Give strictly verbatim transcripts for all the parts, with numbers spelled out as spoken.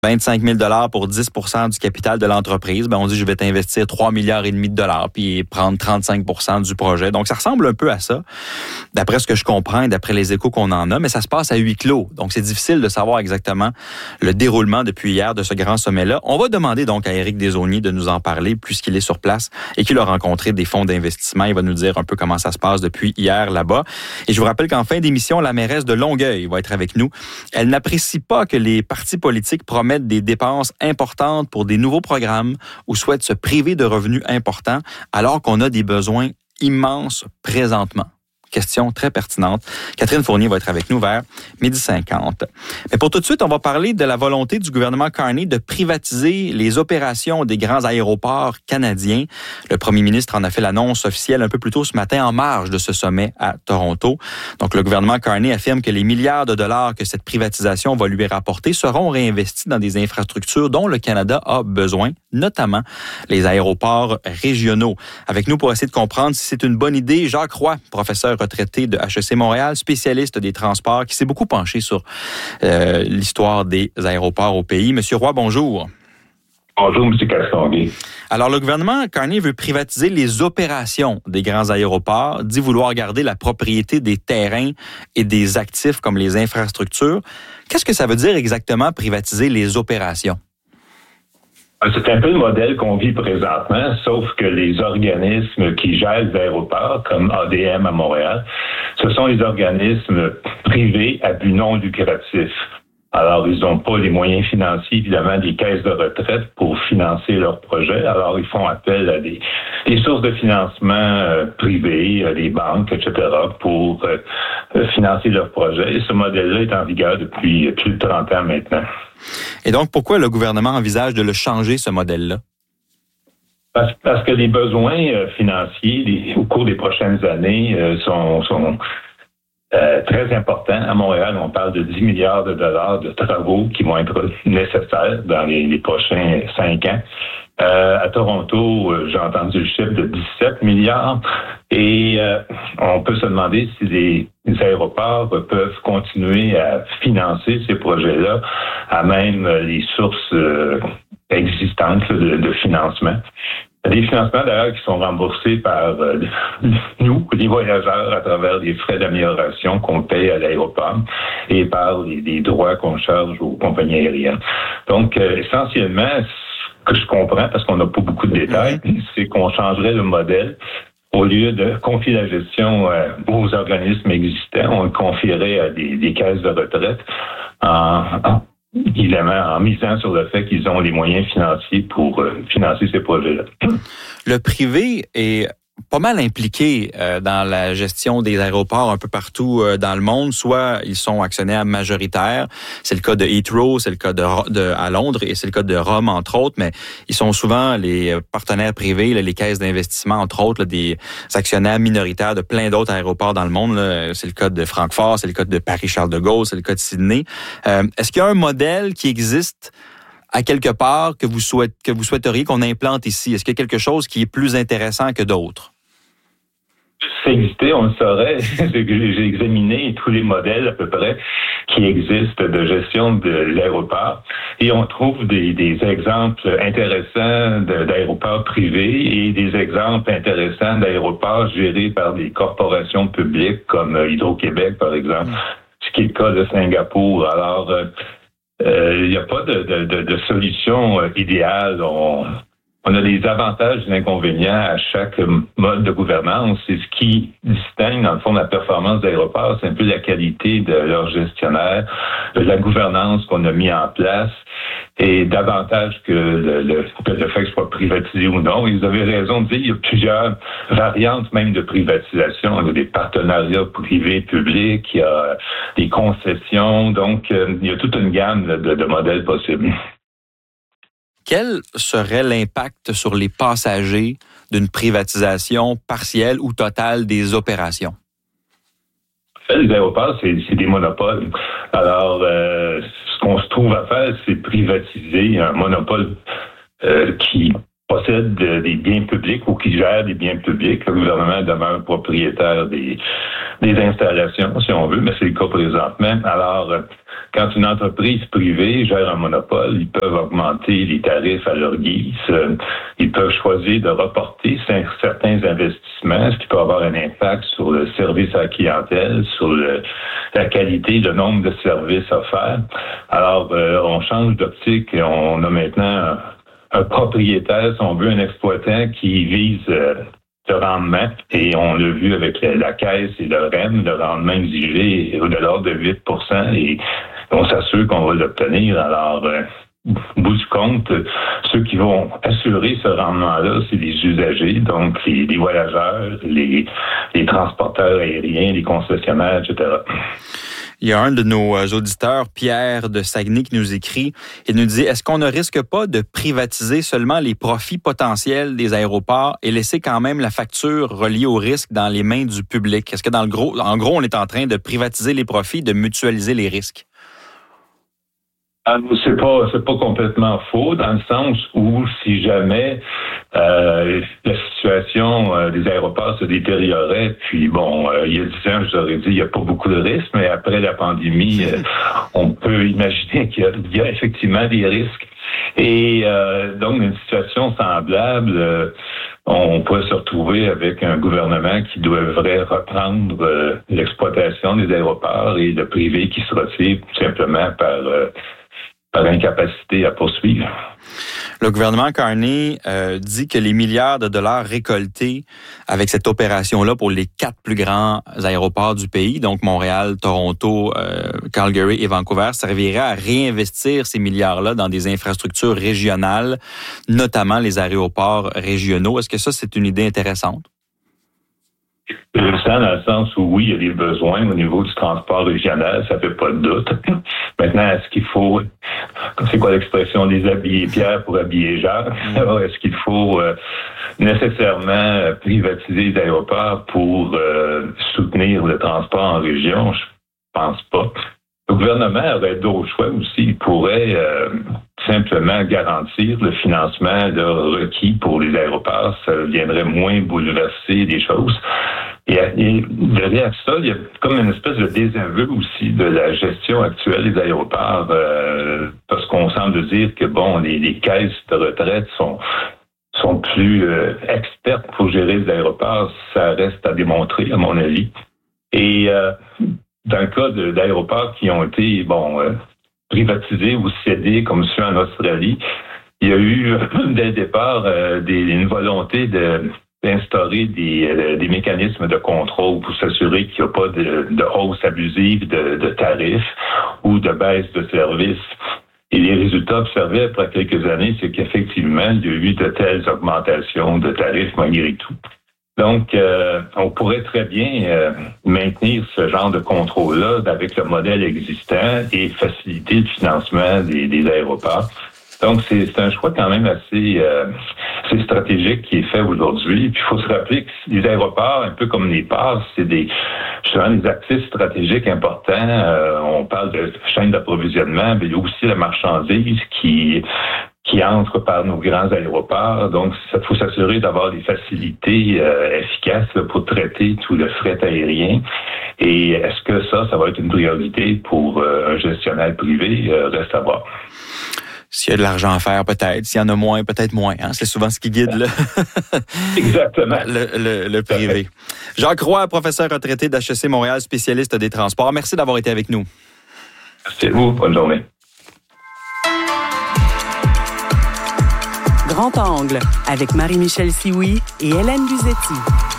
vingt-cinq mille dollars pour dix pour cent du capital de l'entreprise, ben on dit je vais t'investir trois milliards et demi de dollars puis prendre trente-cinq pour cent du projet. Donc ça ressemble un peu à ça, d'après ce que je comprends et d'après les échos qu'on en a, mais ça se passe à huis clos. Donc c'est difficile de savoir exactement le déroulement depuis hier de ce grand sommet-là. On va demander donc à Éric Desaulniers de nous en parler puisqu'il est sur place et qu'il a rencontré des fonds d'investissement. Il va nous dire un peu comment ça se passe depuis hier là-bas. Et je vous rappelle qu'en fin d'émission, la mairesse de Longueuil va être avec nous. Elle n'apprécie pas que les partis politiques promettent des dépenses importantes pour des nouveaux programmes ou souhaitent se priver de revenus importants alors qu'on a des besoins immenses présentement. Question très pertinente. Catherine Fournier va être avec nous vers midi cinquante. Mais pour tout de suite, on va parler de la volonté du gouvernement Carney de privatiser les opérations des grands aéroports canadiens. Le premier ministre en a fait l'annonce officielle un peu plus tôt ce matin en marge de ce sommet à Toronto. Donc, le gouvernement Carney affirme que les milliards de dollars que cette privatisation va lui rapporter seront réinvestis dans des infrastructures dont le Canada a besoin, notamment les aéroports régionaux. Avec nous pour essayer de comprendre si c'est une bonne idée, Jacques Roy, professeur retraité de H E C Montréal, spécialiste des transports, qui s'est beaucoup penché sur euh, l'histoire des aéroports au pays. Monsieur Roy, bonjour. Bonjour, M. Castonguay. Alors, le gouvernement Carney veut privatiser les opérations des grands aéroports, dit vouloir garder la propriété des terrains et des actifs comme les infrastructures. Qu'est-ce que ça veut dire exactement, privatiser les opérations? C'est un peu le modèle qu'on vit présentement, sauf que les organismes qui gèrent les aéroports, comme A D M à Montréal, ce sont les organismes privés à but non lucratif. Alors, ils n'ont pas les moyens financiers, évidemment, des caisses de retraite pour financer leurs projets. Alors, ils font appel à des, des sources de financement euh, privées, euh, les banques, et cetera, pour euh, financer leurs projets. Et ce modèle-là est en vigueur depuis plus de trente ans maintenant. Et donc, pourquoi le gouvernement envisage de le changer, ce modèle-là? Parce, parce que les besoins euh, financiers les, au cours des prochaines années euh, sont... sont Euh, très important. À Montréal, on parle de dix milliards de dollars de travaux qui vont être nécessaires dans les, les prochains cinq ans. Euh, à Toronto, euh, j'ai entendu le chiffre de dix-sept milliards. Et euh, on peut se demander si les, les aéroports peuvent continuer à financer ces projets-là à même les sources euh, existantes de, de financement. Des financements, d'ailleurs, qui sont remboursés par euh, nous, les voyageurs, à travers les frais d'amélioration qu'on paye à l'aéroport et par les, les droits qu'on charge aux compagnies aériennes. Donc, euh, essentiellement, ce que je comprends, parce qu'on n'a pas beaucoup de détails, c'est qu'on changerait le modèle. Au lieu de confier la gestion euh, aux organismes existants, on le confierait à des, des caisses de retraite en... en évidemment, en misant sur le fait qu'ils ont les moyens financiers pour euh, financer ces projets-là. Le privé est pas mal impliqués euh, dans la gestion des aéroports un peu partout euh, dans le monde. Soit ils sont actionnaires majoritaires, c'est le cas de Heathrow, c'est le cas de, de à Londres et c'est le cas de Rome entre autres, mais ils sont souvent les partenaires privés, là, les caisses d'investissement entre autres, là, des actionnaires minoritaires de plein d'autres aéroports dans le monde. Là. C'est le cas de Francfort, c'est le cas de Paris-Charles de Gaulle, c'est le cas de Sydney. Euh, est-ce qu'il y a un modèle qui existe à quelque part que vous souhaitez, que vous souhaiteriez qu'on implante ici? Est-ce qu'il y a quelque chose qui est plus intéressant que d'autres? Si ça existait, on le saurait. J'ai examiné tous les modèles à peu près qui existent de gestion de l'aéroport et on trouve des, des exemples intéressants de, d'aéroports privés et des exemples intéressants d'aéroports gérés par des corporations publiques comme Hydro-Québec, par exemple, ce qui est le cas de Singapour. Alors, euh, il euh, n'y a pas de, de, de, de solution euh, idéale. On, on a des avantages et des inconvénients à chaque mode de gouvernance. C'est ce qui distingue, dans le fond, la performance d'aéroports. C'est un peu la qualité de leur gestionnaire, de la gouvernance qu'on a mis en place et davantage que le, le, que le fait que ce soit privatisé ou non. Et vous avez raison de dire, il y a plusieurs variantes même de privatisation. Il y a des partenariats privés-publics, il y a des concessions. Donc, euh, il y a toute une gamme de, de modèles possibles. Quel serait l'impact sur les passagers d'une privatisation partielle ou totale des opérations? En fait, les aéroports, c'est, c'est des monopoles. Alors, euh, ce qu'on se trouve à faire, c'est privatiser un monopole euh, qui possèdent des biens publics ou qui gèrent des biens publics. Le gouvernement demeure propriétaire des, des installations, si on veut, mais c'est le cas présentement. Alors, quand une entreprise privée gère un monopole, ils peuvent augmenter les tarifs à leur guise. Ils peuvent choisir de reporter certains investissements, ce qui peut avoir un impact sur le service à la clientèle, sur le, la qualité, le nombre de services offerts. Alors, euh, on change d'optique et on a maintenant un propriétaire, si on veut, un exploitant qui vise euh, le rendement. Et on l'a vu avec la, la caisse et le R E M, le rendement exigé est de l'ordre de huit pour cent et on s'assure qu'on va l'obtenir. Alors, euh, au bout du compte, ceux qui vont assurer ce rendement-là, c'est les usagers, donc les, les voyageurs, les, les transporteurs aériens, les concessionnaires, et cetera. Il y a un de nos auditeurs, Pierre de Saguenay, qui nous écrit et nous dit « Est-ce qu'on ne risque pas de privatiser seulement les profits potentiels des aéroports et laisser quand même la facture reliée au risque dans les mains du public? » Est-ce que dans le gros, en gros, on est en train de privatiser les profits, de mutualiser les risques? Ah, c'est pas c'est pas complètement faux dans le sens où si jamais euh, la situation euh, des aéroports se détériorait, puis bon, euh, il y a dix ans, je vous aurais dit il n'y a pas beaucoup de risques, mais après la pandémie, euh, on peut imaginer qu'il y a, il y a effectivement des risques. Et euh, donc, dans une situation semblable, euh, on pourrait se retrouver avec un gouvernement qui devrait reprendre euh, l'exploitation des aéroports et le privé qui se retire tout simplement par euh, par incapacité à poursuivre. Le gouvernement Carney euh, dit que les milliards de dollars récoltés avec cette opération-là pour les quatre plus grands aéroports du pays, donc Montréal, Toronto, euh, Calgary et Vancouver, serviraient à réinvestir ces milliards-là dans des infrastructures régionales, notamment les aéroports régionaux. Est-ce que ça, c'est une idée intéressante? Intéressant dans le sens où, oui, il y a des besoins au niveau du transport régional, ça fait pas de doute. Maintenant, est-ce qu'il faut, c'est quoi l'expression, déshabiller Pierre pour habiller Jacques? Alors, est-ce qu'il faut euh, nécessairement privatiser les aéroports pour euh, soutenir le transport en région? Je pense pas. Le gouvernement aurait d'autres choix aussi. Il pourrait euh, simplement garantir le financement là, requis pour les aéroports. Ça viendrait moins bouleverser les choses. Et, et derrière ça, il y a comme une espèce de désaveu aussi de la gestion actuelle des aéroports, euh, parce qu'on semble dire que bon, les, les caisses de retraite sont sont plus euh, expertes pour gérer les aéroports. Ça reste à démontrer, à mon avis. Et euh, dans le cas de, d'aéroports qui ont été bon euh, privatisés ou cédés, comme ceux en Australie, il y a eu dès le départ euh, des, une volonté de d'instaurer des, euh, des mécanismes de contrôle pour s'assurer qu'il n'y a pas de, de hausse abusive de, de tarifs ou de baisse de services. Et les résultats observés après quelques années, c'est qu'effectivement, il y a eu de telles augmentations de tarifs malgré tout. Donc, euh, on pourrait très bien euh, maintenir ce genre de contrôle-là avec le modèle existant et faciliter le financement des, des aéroports. Donc, c'est, c'est un choix quand même assez, euh, assez stratégique qui est fait aujourd'hui. Puis, il faut se rappeler que les aéroports, un peu comme les ports, c'est des, justement, des actifs stratégiques importants. Euh, on parle de chaîne d'approvisionnement, mais il y a aussi la marchandise qui qui entre par nos grands aéroports. Donc, il faut s'assurer d'avoir des facilités euh, efficaces là, pour traiter tout le fret aérien. Et est-ce que ça, ça va être une priorité pour euh, un gestionnaire privé? Euh, reste à voir. S'il y a de l'argent à faire, peut-être. S'il y en a moins, peut-être moins. Hein? C'est souvent ce qui guide le, Exactement. le, le, le privé. Jacques Roy, professeur retraité d'H E C Montréal, spécialiste des transports. Merci d'avoir été avec nous. Merci à vous. Bonne journée. Grand Angle, avec Marie-Michel Sioui et Hélène Buzetti.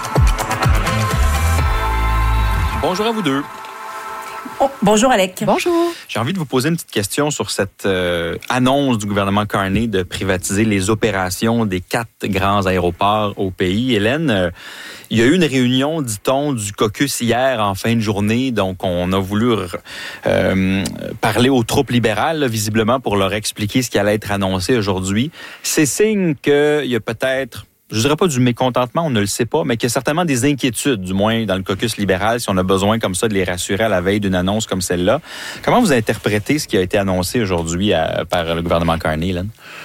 Bonjour à vous deux. Oh, bonjour Alec. Bonjour. J'ai envie de vous poser une petite question sur cette euh, annonce du gouvernement Carney de privatiser les opérations des quatre grands aéroports au pays. Hélène, euh, il y a eu une réunion, dit-on, du caucus hier en fin de journée. Donc, on a voulu euh, parler aux troupes libérales, là, visiblement, pour leur expliquer ce qui allait être annoncé aujourd'hui. C'est signe qu'il y a peut-être... je ne dirais pas du mécontentement, on ne le sait pas, mais qu'il y a certainement des inquiétudes, du moins dans le caucus libéral, si on a besoin comme ça de les rassurer à la veille d'une annonce comme celle-là. Comment vous interprétez ce qui a été annoncé aujourd'hui à, par le gouvernement Carney, Hélène?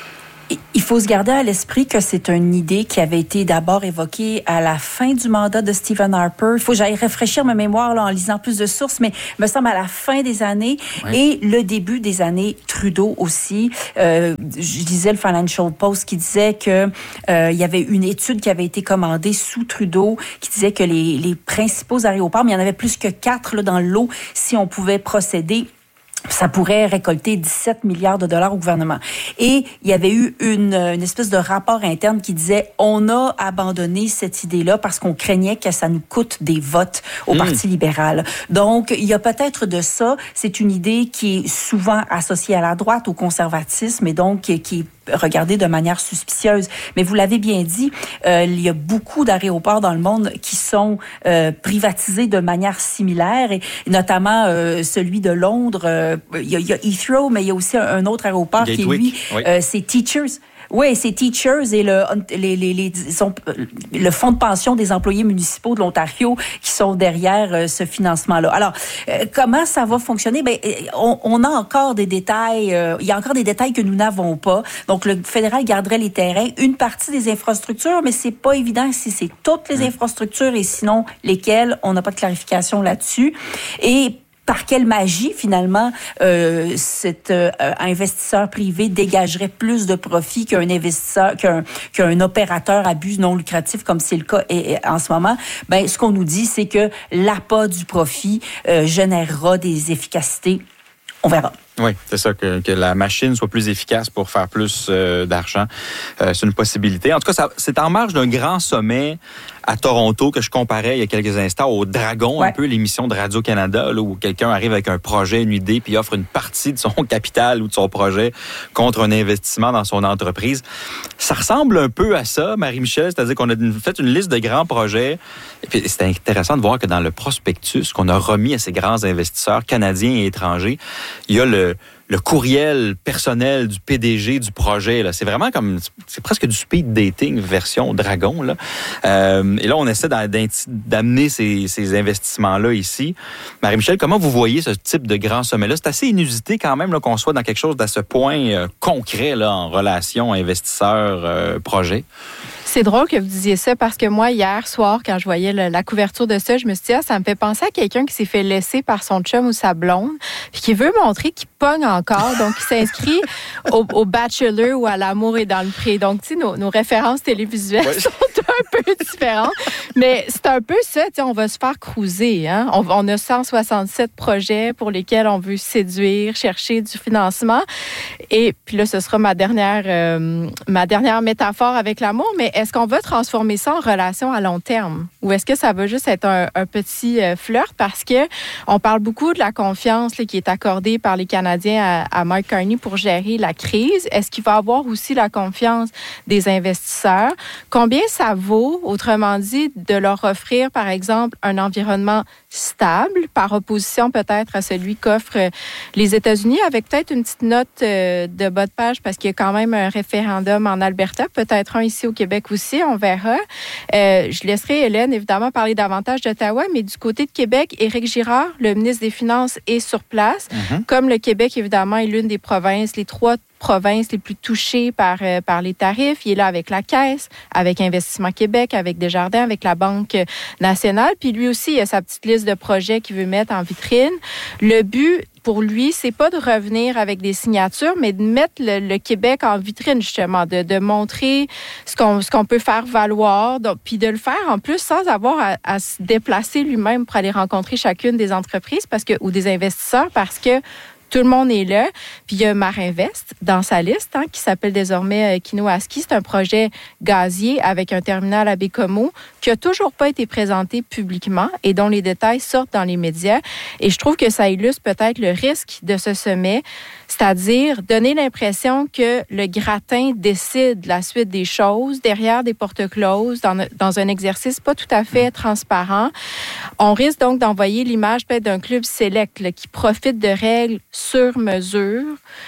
Il faut se garder à l'esprit que c'est une idée qui avait été d'abord évoquée à la fin du mandat de Stephen Harper. Il faut que j'aille rafraîchir ma mémoire là, en lisant plus de sources, mais il me semble à la fin des années oui. et le début des années Trudeau aussi. Euh, je lisais le Financial Post qui disait que euh, il y avait une étude qui avait été commandée sous Trudeau qui disait que les, les principaux aéroports, mais il y en avait plus que quatre là, dans le lot, si on pouvait procéder, ça pourrait récolter dix-sept milliards de dollars au gouvernement. Et il y avait eu une, une espèce de rapport interne qui disait on a abandonné cette idée-là parce qu'on craignait que ça nous coûte des votes au mmh. Parti libéral. Donc, il y a peut-être de ça. C'est une idée qui est souvent associée à la droite, au conservatisme, et donc qui est regardée de manière suspicieuse. Mais vous l'avez bien dit, euh, il y a beaucoup d'aéroports dans le monde qui sont euh, privatisés de manière similaire, et notamment euh, celui de Londres. Euh, il, y a, il y a Heathrow, mais il y a aussi un, un autre aéroport Gatwick, qui est lui, oui. euh, c'est Teachers. Oui, c'est Teachers et le, les, les, les, disons, le fonds de pension des employés municipaux de l'Ontario qui sont derrière euh, ce financement-là. Alors, euh, comment ça va fonctionner? Ben, on, on a encore des détails, euh, il y a encore des détails que nous n'avons pas. Donc, le fédéral garderait les terrains, une partie des infrastructures, mais c'est pas évident si c'est toutes les infrastructures et sinon lesquelles. On n'a pas de clarification là-dessus. Et par quelle magie, finalement, euh, cet euh, investisseur privé dégagerait plus de profit qu'un investisseur, qu'un, qu'un opérateur à but non lucratif, comme c'est le cas et, et, en ce moment? Ben, ce qu'on nous dit, c'est que l'appât du profit euh, générera des efficacités. On verra. Oui, c'est ça, que, que la machine soit plus efficace pour faire plus euh, d'argent. Euh, c'est une possibilité. En tout cas, ça, c'est en marge d'un grand sommet à Toronto que je comparais il y a quelques instants au Dragon, ouais. un peu l'émission de Radio-Canada, là, où quelqu'un arrive avec un projet, une idée, puis offre une partie de son capital ou de son projet contre un investissement dans son entreprise. Ça ressemble un peu à ça, Marie-Michel, c'est-à-dire qu'on a fait une liste de grands projets. Et puis c'est intéressant de voir que dans le prospectus qu'on a remis à ces grands investisseurs canadiens et étrangers, il y a le le courriel personnel du P D G du projet. Là. C'est vraiment comme... C'est presque du speed dating version Dragon. Là. Euh, et là, on essaie d'amener ces, ces investissements-là ici. Marie-Michel, comment vous voyez ce type de grand sommet-là? C'est assez inusité quand même là, qu'on soit dans quelque chose d'à ce point euh, concret là, en relation investisseur-projet. C'est drôle que vous disiez ça parce que moi, hier soir, quand je voyais le, la couverture de ça, je me suis dit, ah, ça me fait penser à quelqu'un qui s'est fait laisser par son chum ou sa blonde, puis qui veut montrer qu'il pogne encore, donc il s'inscrit au, au Bachelor ou à L'amour est dans le pré. Donc, tu sais, nos, nos références télévisuelles ouais. sont un peu différentes, mais c'est un peu ça, tu sais, on va se faire cruiser, hein. On, on a cent soixante-sept projets pour lesquels on veut séduire, chercher du financement, et puis là, ce sera ma dernière, euh, ma dernière métaphore avec l'amour, mais est-ce qu'on va transformer ça en relation à long terme? Ou est-ce que ça va juste être un, un petit euh, flirt? Parce que on parle beaucoup de la confiance là, qui est accordée par les Canadiens à, à Mark Carney pour gérer la crise. Est-ce qu'il va avoir aussi la confiance des investisseurs? Combien ça vaut, autrement dit, de leur offrir, par exemple, un environnement stable, par opposition peut-être à celui qu'offrent les États-Unis, avec peut-être une petite note euh, de bas de page, parce qu'il y a quand même un référendum en Alberta, peut-être un ici au Québec aussi, on verra. Euh, je laisserai Hélène, évidemment, parler davantage d'Ottawa, mais du côté de Québec, Éric Girard, le ministre des Finances, est sur place. Mm-hmm. Comme le Québec, évidemment, est l'une des provinces, les trois provinces les plus touchées par, euh, par les tarifs. Il est là avec la Caisse, avec Investissement Québec, avec Desjardins, avec la Banque nationale. Puis lui aussi, il a sa petite liste de projets qu'il veut mettre en vitrine. Le but, pour lui, c'est pas de revenir avec des signatures, mais de mettre le, le Québec en vitrine, justement, de, de montrer ce qu'on, ce qu'on peut faire valoir, donc, puis de le faire, en plus, sans avoir à, à se déplacer lui-même pour aller rencontrer chacune des entreprises parce que, ou des investisseurs, parce que tout le monde est là. Puis il y a Marinvest dans sa liste, hein, qui s'appelle désormais euh, Kinoaski. C'est un projet gazier avec un terminal à Bécomo qui n'a toujours pas été présenté publiquement et dont les détails sortent dans les médias. Et je trouve que ça illustre peut-être le risque de ce sommet, c'est-à-dire donner l'impression que le gratin décide la suite des choses derrière des portes closes, dans, dans un exercice pas tout à fait transparent. On risque donc d'envoyer l'image peut-être d'un club select là, qui profite de règles sur mesure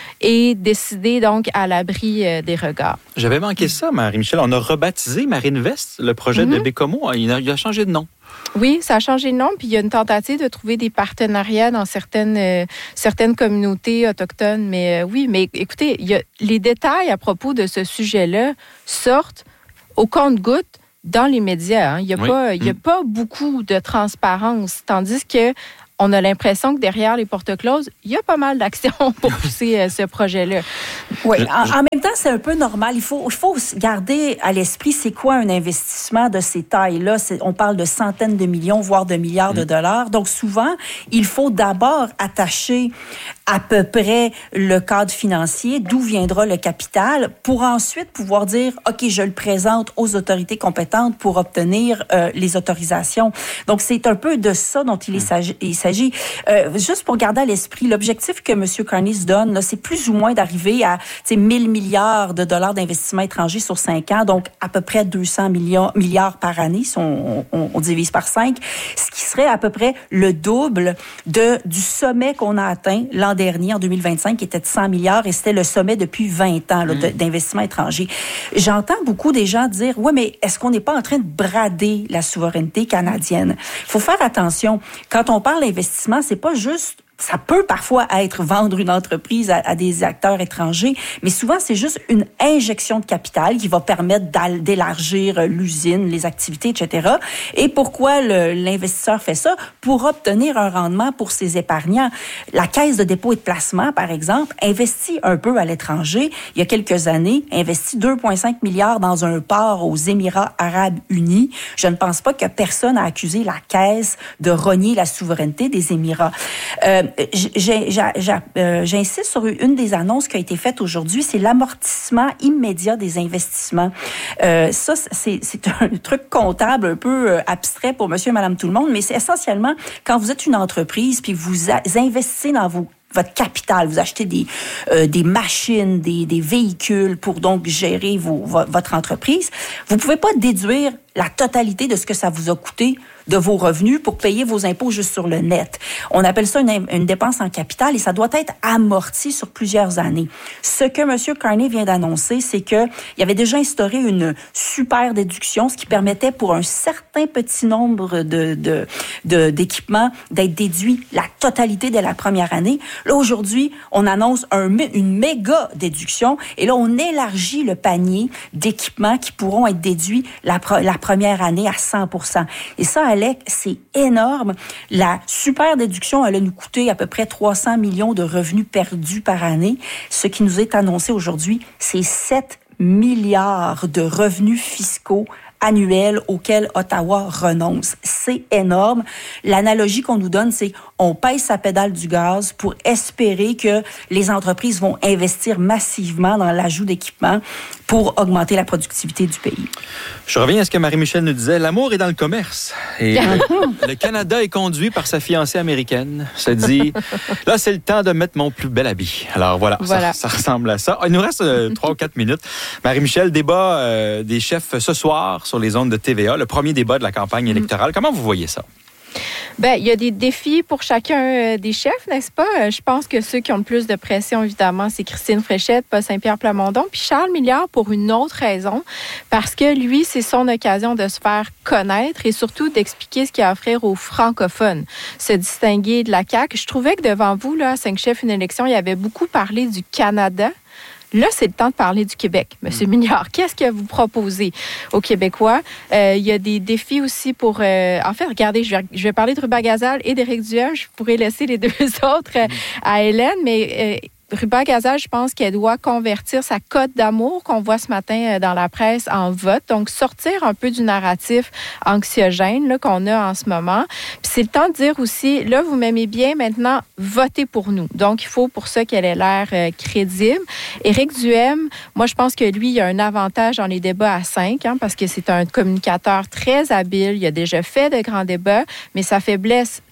et décidé donc à l'abri euh, des regards. J'avais manqué ça, Marie-Michel. On a rebaptisé Marinvest, le projet mm-hmm. de Bécomo. Il a, il a changé de nom. Oui, ça a changé de nom, puis il y a une tentative de trouver des partenariats dans certaines, euh, certaines communautés autochtones. Mais euh, oui, mais écoutez, il y a, les détails à propos de ce sujet-là sortent au compte-gouttes dans les médias. Hein. Il n'y a, oui. pas, il y a mmh. pas beaucoup de transparence, tandis que on a l'impression que derrière les portes closes, il y a pas mal d'actions pour pousser euh, ce projet-là. Oui, en, en même temps, c'est un peu normal. Il faut, il faut garder à l'esprit c'est quoi un investissement de ces tailles-là. C'est, on parle de centaines de millions, voire de milliards mmh. de dollars. Donc souvent, il faut d'abord attacher à peu près le cadre financier, d'où viendra le capital, pour ensuite pouvoir dire, OK, je le présente aux autorités compétentes pour obtenir euh, les autorisations. Donc, c'est un peu de ça dont il, mmh. il s'agit. Euh, juste pour garder à l'esprit, l'objectif que M. Carney se donne, là, c'est plus ou moins d'arriver à mille milliards de dollars d'investissements étrangers sur cinq ans, donc à peu près deux cents millions, milliards par année, si on, on, on divise par cinq, ce qui serait à peu près le double de, du sommet qu'on a atteint l'an dernier, en deux mille vingt-cinq, qui était de cent milliards, et c'était le sommet depuis vingt ans là, mmh. d'investissement étranger. J'entends beaucoup des gens dire, ouais, mais est-ce qu'on n'est pas en train de brader la souveraineté canadienne? Il faut faire attention. Quand on parle d'investissement, c'est pas juste ça peut parfois être vendre une entreprise à, à des acteurs étrangers, mais souvent, c'est juste une injection de capital qui va permettre d'élargir l'usine, les activités, et cetera. Et pourquoi le, l'investisseur fait ça? Pour obtenir un rendement pour ses épargnants. La Caisse de dépôt et de placement, par exemple, investit un peu à l'étranger. Il y a quelques années, investit deux virgule cinq milliards dans un port aux Émirats arabes unis. Je ne pense pas que personne a accusé la Caisse de rogner la souveraineté des Émirats. Euh, J'ai, j'ai, j'ai, euh, j'insiste sur une des annonces qui a été faite aujourd'hui, c'est l'amortissement immédiat des investissements. Euh, ça, c'est, c'est un truc comptable un peu abstrait pour monsieur et madame tout le monde, mais c'est essentiellement quand vous êtes une entreprise puis vous a, investissez dans vos votre capital, vous achetez des euh, des machines, des, des véhicules pour donc gérer vos, votre entreprise, vous pouvez pas déduire la totalité de ce que ça vous a coûté de vos revenus pour payer vos impôts juste sur le net. On appelle ça une, une dépense en capital et ça doit être amorti sur plusieurs années. Ce que M. Carney vient d'annoncer, c'est qu'il avait déjà instauré une super déduction, ce qui permettait pour un certain petit nombre de, de, de, d'équipements d'être déduit la totalité de la première année. Là, aujourd'hui, on annonce un, une méga déduction et là, on élargit le panier d'équipements qui pourront être déduits la, la première année à cent pour cent. Et ça, Alec, c'est énorme. La super déduction, elle a nous coûté à peu près trois cents millions de revenus perdus par année. Ce qui nous est annoncé aujourd'hui, c'est sept milliards de revenus fiscaux annuels auxquels Ottawa renonce. C'est énorme. L'analogie qu'on nous donne, c'est on pèse sa pédale du gaz pour espérer que les entreprises vont investir massivement dans l'ajout d'équipements pour augmenter la productivité du pays. Je reviens à ce que Marie-Michel nous disait. L'amour est dans le commerce. Et le, le Canada est conduit par sa fiancée américaine. Se dit, là, c'est le temps de mettre mon plus bel habit. Alors voilà, voilà. Ça, ça ressemble à ça. Il nous reste euh, trois ou quatre minutes. Marie-Michel, débat euh, des chefs ce soir sur les ondes de T V A, le premier débat de la campagne électorale. Comment vous voyez ça? Bien, il y a des défis pour chacun des chefs, n'est-ce pas? Je pense que ceux qui ont le plus de pression, évidemment, c'est Christine Fréchette, Paul Saint-Pierre Plamondon, puis Charles Milliard pour une autre raison, parce que lui, c'est son occasion de se faire connaître et surtout d'expliquer ce qu'il a à offrir aux francophones, se distinguer de la C A Q. Je trouvais que devant vous, là, à cinq chefs, une élection, il avait beaucoup parlé du Canada. Là, c'est le temps de parler du Québec. Monsieur mmh. Milliard, qu'est-ce que vous proposez aux Québécois? Euh, il y a des défis aussi pour... Euh, en fait, regardez, je vais, je vais parler de Ruba Gazal et d'Éric Duhem. Je pourrais laisser les deux autres euh, à Hélène, mais... Euh, Ruba Gazal, je pense qu'elle doit convertir sa cote d'amour qu'on voit ce matin dans la presse en vote. Donc, sortir un peu du narratif anxiogène là, qu'on a en ce moment. Puis c'est le temps de dire aussi, là, vous m'aimez bien, maintenant, votez pour nous. Donc, il faut pour ça qu'elle ait l'air euh, crédible. Éric Duhem, moi, je pense que lui, il a un avantage dans les débats à cinq, hein, parce que c'est un communicateur très habile. Il a déjà fait de grands débats, mais sa faiblesse,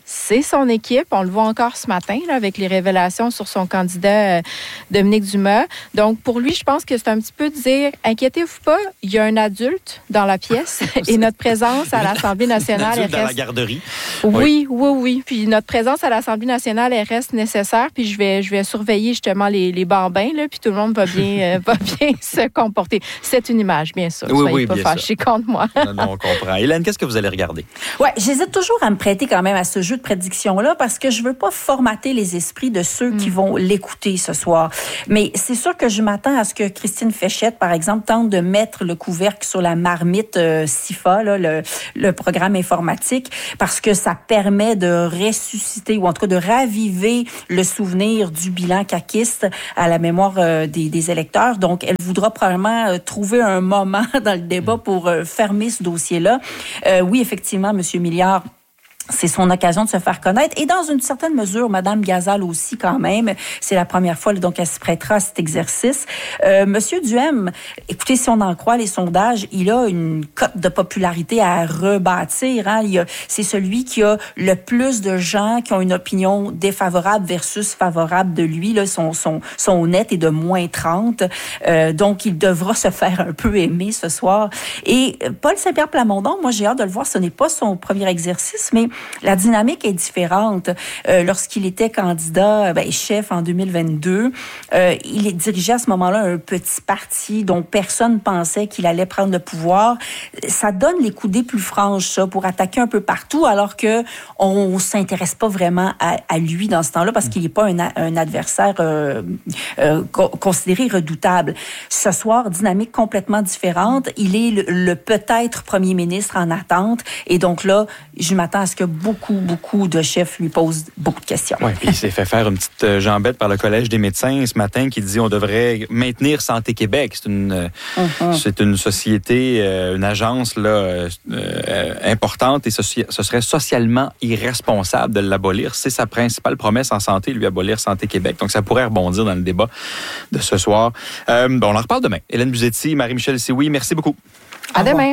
c'est son équipe. On le voit encore ce matin là, avec les révélations sur son candidat euh, Dominique Dumas. Donc, pour lui, je pense que c'est un petit peu de dire, inquiétez-vous pas, il y a un adulte dans la pièce et notre présence à l'Assemblée nationale... Un adulte reste... dans la garderie. Oui, oui, oui, oui. Puis notre présence à l'Assemblée nationale, elle reste nécessaire. Puis je vais, je vais surveiller justement les, les bambins, là, puis tout le monde va bien, euh, va bien se comporter. C'est une image, bien sûr. Oui, Soyez oui, pas bien fâchés contre moi. Non, non, on comprend. Hélène, qu'est-ce que vous allez regarder? Ouais, j'hésite toujours à me prêter quand même à ce jeu de prédiction-là parce que je veux pas formater les esprits de ceux mm. qui vont l'écouter ce soir. Mais c'est sûr que je m'attends à ce que Christine Féchette, par exemple, tente de mettre le couvercle sur la marmite euh, S I F A, là, le, le programme informatique, parce que ça permet de ressusciter ou en tout cas de raviver le souvenir du bilan caquiste à la mémoire euh, des, des électeurs. Donc, elle voudra probablement euh, trouver un moment dans le débat pour euh, fermer ce dossier-là. Euh, oui, effectivement, M. Milliard, c'est son occasion de se faire connaître. Et dans une certaine mesure, Mme Gazal aussi, quand même. C'est la première fois, donc, elle se prêtera à cet exercice. Euh, Monsieur Duhem, écoutez, si on en croit les sondages, il a une cote de popularité à rebâtir. Hein. Il a, c'est celui qui a le plus de gens qui ont une opinion défavorable versus favorable de lui. Là, son, son, son net est de moins trente. Euh, donc, il devra se faire un peu aimer ce soir. Et Paul Saint-Pierre Plamondon, moi, j'ai hâte de le voir. Ce n'est pas son premier exercice, mais la dynamique est différente. Euh, lorsqu'il était candidat, ben, chef en deux mille vingt-deux, euh, il dirigeait à ce moment-là un petit parti dont personne pensait qu'il allait prendre le pouvoir. Ça donne les coudées plus franches, ça, pour attaquer un peu partout, alors que on s'intéresse pas vraiment à, à lui dans ce temps-là parce qu'il n'est pas un, un adversaire euh, euh, considéré redoutable. Ce soir, dynamique complètement différente. Il est le, le peut-être premier ministre en attente. Et donc là, je m'attends à ce que beaucoup, beaucoup de chefs lui posent beaucoup de questions. Oui, puis il s'est fait faire une petite jambette par le Collège des médecins ce matin qui dit on devrait maintenir Santé Québec. C'est une, mm-hmm. c'est une société, une agence là, euh, importante et ce, ce serait socialement irresponsable de l'abolir. C'est sa principale promesse en santé, lui, abolir Santé Québec. Donc, ça pourrait rebondir dans le débat de ce soir. Euh, bon, on en reparle demain. Hélène Buzetti, Marie-Michel Sioui, merci beaucoup. À demain.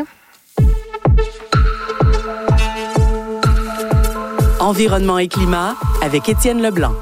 Environnement et climat avec Étienne Leblanc.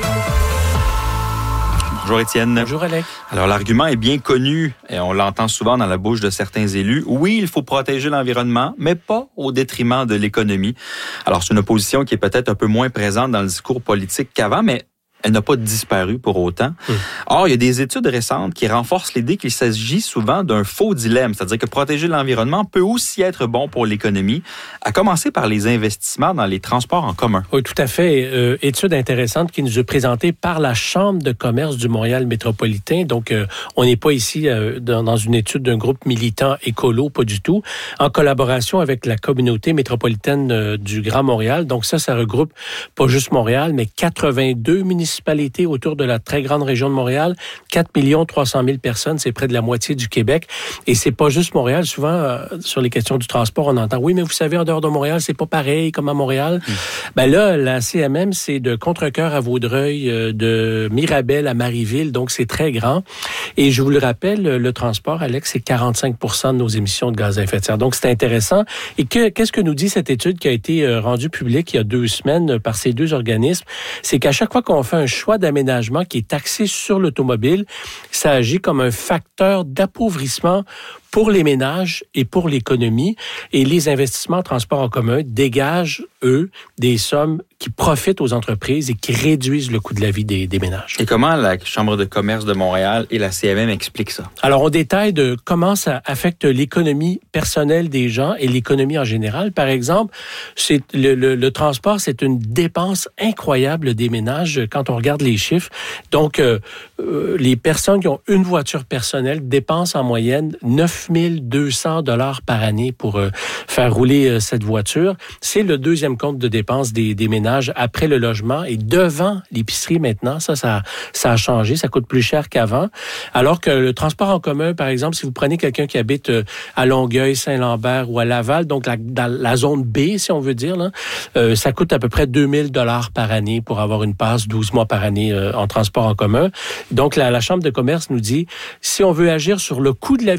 Bonjour Étienne. Bonjour Alex. Alors l'argument est bien connu et on l'entend souvent dans la bouche de certains élus. Oui, il faut protéger l'environnement, mais pas au détriment de l'économie. Alors c'est une opposition qui est peut-être un peu moins présente dans le discours politique qu'avant, mais elle n'a pas disparu pour autant. Mmh. Or, il y a des études récentes qui renforcent l'idée qu'il s'agit souvent d'un faux dilemme, c'est-à-dire que protéger l'environnement peut aussi être bon pour l'économie, à commencer par les investissements dans les transports en commun. Oui, tout à fait. Euh, étude intéressante qui nous est présentée par la Chambre de commerce du Montréal métropolitain. Donc, euh, on n'est pas ici euh, dans, dans une étude d'un groupe militant écolo, pas du tout, en collaboration avec la communauté métropolitaine euh, du Grand Montréal. Donc ça, ça regroupe pas juste Montréal, mais quatre-vingt-deux municipalités autour de la très grande région de Montréal, quatre millions trois cent mille personnes, c'est près de la moitié du Québec. Et c'est pas juste Montréal. Souvent, euh, sur les questions du transport, on entend, oui, mais vous savez, en dehors de Montréal, c'est pas pareil comme à Montréal. Mmh. Ben là, la C M M, c'est de Contrecœur à Vaudreuil, euh, de Mirabel à Marieville, donc c'est très grand. Et je vous le rappelle, le transport, Alex, c'est quarante-cinq pour cent de nos émissions de gaz à effet de serre. Donc, c'est intéressant. Et que, qu'est-ce que nous dit cette étude qui a été euh, rendue publique il y a deux semaines par ces deux organismes? C'est qu'à chaque fois qu'on fait un choix d'aménagement qui est axé sur l'automobile, ça agit comme un facteur d'appauvrissement pour les ménages et pour l'économie. Et les investissements en transport en commun dégagent, eux, des sommes qui profitent aux entreprises et qui réduisent le coût de la vie des, des ménages. Et comment la Chambre de commerce de Montréal et la C M M expliquent ça? Alors, on détaille de comment ça affecte l'économie personnelle des gens et l'économie en général. Par exemple, c'est le, le, le transport, c'est une dépense incroyable des ménages quand on regarde les chiffres. Donc, euh, euh, les personnes qui ont une voiture personnelle dépensent en moyenne neuf mille deux cents dollars par année pour euh, faire rouler euh, cette voiture. C'est le deuxième compte de dépenses des, des ménages après le logement et devant l'épicerie maintenant. Ça, ça, ça a changé. Ça coûte plus cher qu'avant. Alors que le transport en commun, par exemple, si vous prenez quelqu'un qui habite euh, à Longueuil, Saint-Lambert ou à Laval, donc la, dans la zone B, si on veut dire, là, euh, ça coûte à peu près deux mille dollars par année pour avoir une passe douze mois par année euh, en transport en commun. Donc, la, la Chambre de commerce nous dit, si on veut agir sur le coût de la vie des gens,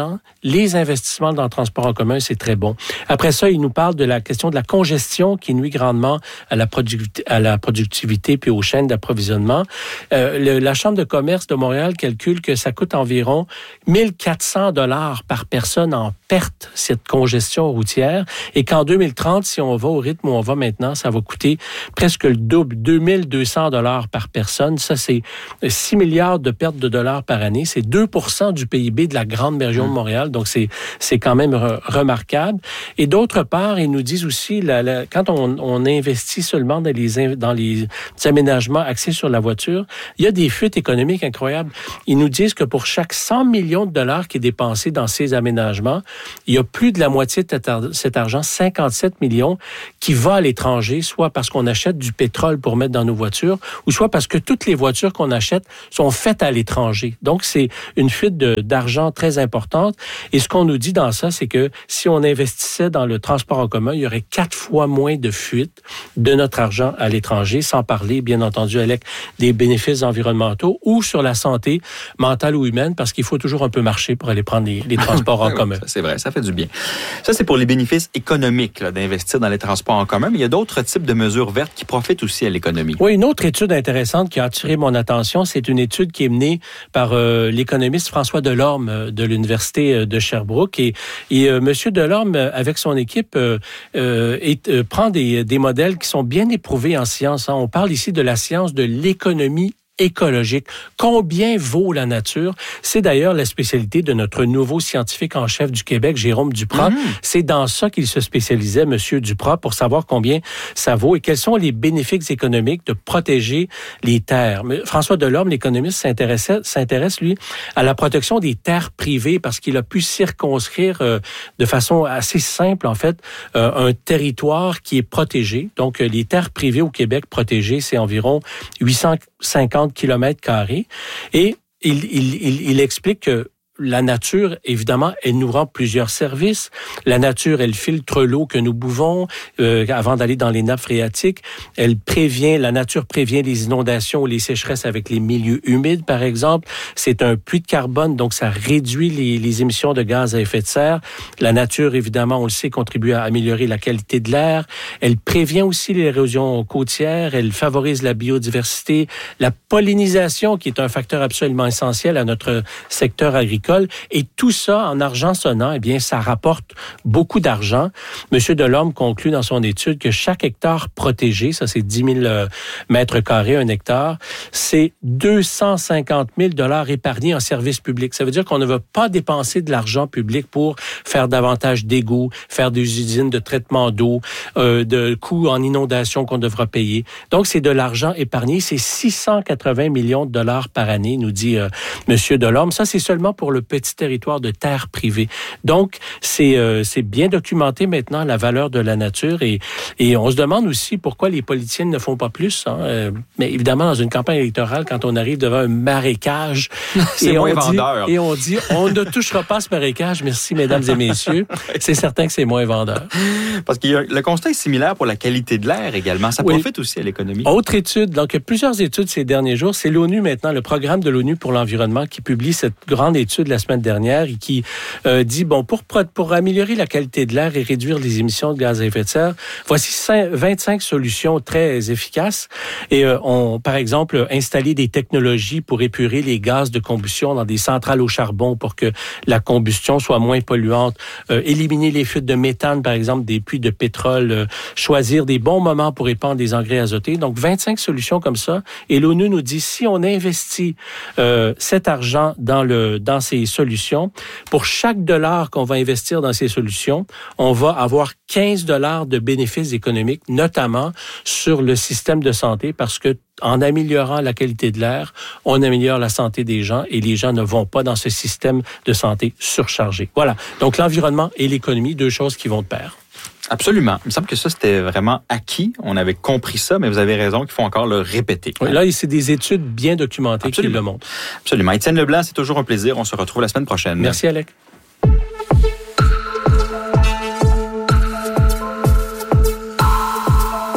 maintenant, les investissements dans le transport en commun, c'est très bon. Après ça, il nous parle de la question de la congestion qui nuit grandement à la productivité, à la productivité puis aux chaînes d'approvisionnement. Euh, le, la Chambre de commerce de Montréal calcule que ça coûte environ mille quatre cents dollars par personne en perte, cette congestion routière, et qu'en deux mille trente, si on va au rythme où on va maintenant, ça va coûter presque le double, deux mille deux cents dollars par personne. Ça, c'est six milliards de pertes de dollars par année. C'est deux pour cent du P I B de la grande région de Montréal. Donc, c'est, c'est quand même re- remarquable. Et d'autre part, ils nous disent aussi, la, la, quand on, on investit seulement dans les, dans les aménagements axés sur la voiture, il y a des fuites économiques incroyables. Ils nous disent que pour chaque cent millions de dollars qui est dépensé dans ces aménagements, il y a plus de la moitié de cet argent, cinquante-sept millions, qui va à l'étranger, soit parce qu'on achète du pétrole pour mettre dans nos voitures, ou soit parce que toutes les voitures qu'on achète sont faites à l'étranger. Donc, c'est une fuite de, d'argent très importante. Et ce qu'on nous dit dans ça, c'est que si on investissait dans le transport en commun, il y aurait quatre fois moins de fuites de notre argent à l'étranger, sans parler, bien entendu, Alec, des bénéfices environnementaux ou sur la santé mentale ou humaine, parce qu'il faut toujours un peu marcher pour aller prendre les, les transports en commun. Ça, c'est vrai, ça fait du bien. Ça, c'est pour les bénéfices économiques là, d'investir dans les transports en commun, mais il y a d'autres types de mesures vertes qui profitent aussi à l'économie. Oui, une autre étude intéressante qui a attiré mon attention, c'est une étude qui est menée par euh, l'économiste François Delorme euh, de l'Université de Sherbrooke. Et, et euh, M. Delorme, avec son équipe, euh, euh, est, euh, prend des, des modèles qui sont bien éprouvés en sciences. Hein. On parle ici de la science de l'économie écologique. Combien vaut la nature? C'est d'ailleurs la spécialité de notre nouveau scientifique en chef du Québec, Jérôme Duprat. Mmh. C'est dans ça qu'il se spécialisait, Monsieur Duprat, pour savoir combien ça vaut et quels sont les bénéfices économiques de protéger les terres. Mais François Delorme, l'économiste, s'intéresse, s'intéresse, lui, à la protection des terres privées parce qu'il a pu circonscrire euh, de façon assez simple, en fait, euh, un territoire qui est protégé. Donc, euh, les terres privées au Québec protégées, c'est environ huit cent cinquante kilomètres carrés. Et il, il, il, il explique que la nature, évidemment, elle nous rend plusieurs services. La nature, elle filtre l'eau que nous buvons euh, avant d'aller dans les nappes phréatiques. Elle prévient, la nature prévient les inondations ou les sécheresses avec les milieux humides, par exemple. C'est un puits de carbone, donc ça réduit les, les émissions de gaz à effet de serre. La nature, évidemment, on le sait, contribue à améliorer la qualité de l'air. Elle prévient aussi l'érosion côtière. Elle favorise la biodiversité, la pollinisation, qui est un facteur absolument essentiel à notre secteur agricole. Et tout ça, en argent sonnant, eh bien, ça rapporte beaucoup d'argent. Monsieur Delorme conclut dans son étude que chaque hectare protégé, ça c'est dix mille euh, mètres carrés, un hectare, c'est deux cent cinquante mille dollars épargnés en services publics. Ça veut dire qu'on ne va pas dépenser de l'argent public pour faire davantage d'égouts, faire des usines de traitement d'eau, euh, de coûts en inondation qu'on devra payer. Donc, c'est de l'argent épargné. C'est six cent quatre-vingts millions de dollars par année, nous dit euh, Monsieur Delorme. Ça, c'est seulement pour le petit territoire de terre privée. Donc, c'est, euh, c'est bien documenté maintenant, la valeur de la nature. Et, et on se demande aussi pourquoi les politiciens ne font pas plus. Hein. Euh, mais évidemment, dans une campagne électorale, quand on arrive devant un marécage, c'est et, moins on vendeur. Dit, et on dit, on ne touchera pas ce marécage. Merci, mesdames et messieurs. C'est certain que c'est moins vendeur. Parce que le constat est similaire pour la qualité de l'air également. Ça oui. profite aussi à l'économie. Autre étude, donc il y a plusieurs études ces derniers jours. C'est l'ONU maintenant, le programme de l'ONU pour l'environnement qui publie cette grande étude la semaine dernière et qui euh, dit, bon, pour, pour améliorer la qualité de l'air et réduire les émissions de gaz à effet de serre, voici vingt-cinq solutions très efficaces. Et euh, on, par exemple, installer des technologies pour épurer les gaz de combustion dans des centrales au charbon pour que la combustion soit moins polluante, euh, éliminer les fuites de méthane, par exemple, des puits de pétrole, euh, choisir des bons moments pour épandre des engrais azotés. Donc, vingt-cinq solutions comme ça. Et l'ONU nous dit, si on investit euh, cet argent dans, le, dans ces solutions, pour chaque dollar qu'on va investir dans ces solutions, on va avoir quinze dollars de bénéfices économiques, notamment sur le système de santé, parce que en améliorant la qualité de l'air, on améliore la santé des gens et les gens ne vont pas dans ce système de santé surchargé. Voilà. Donc, l'environnement et l'économie, deux choses qui vont de pair. Absolument. Il me semble que ça, c'était vraiment acquis. On avait compris ça, mais vous avez raison qu'il faut encore le répéter. Oui, là, c'est des études bien documentées Absolument. Qui le montrent. Absolument. Étienne Leblanc, c'est toujours un plaisir. On se retrouve la semaine prochaine. Merci, Alec.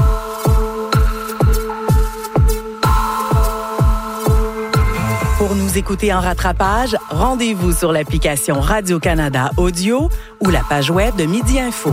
Pour nous écoutez en rattrapage, rendez-vous sur l'application Radio-Canada Audio ou la page web de Midi Info.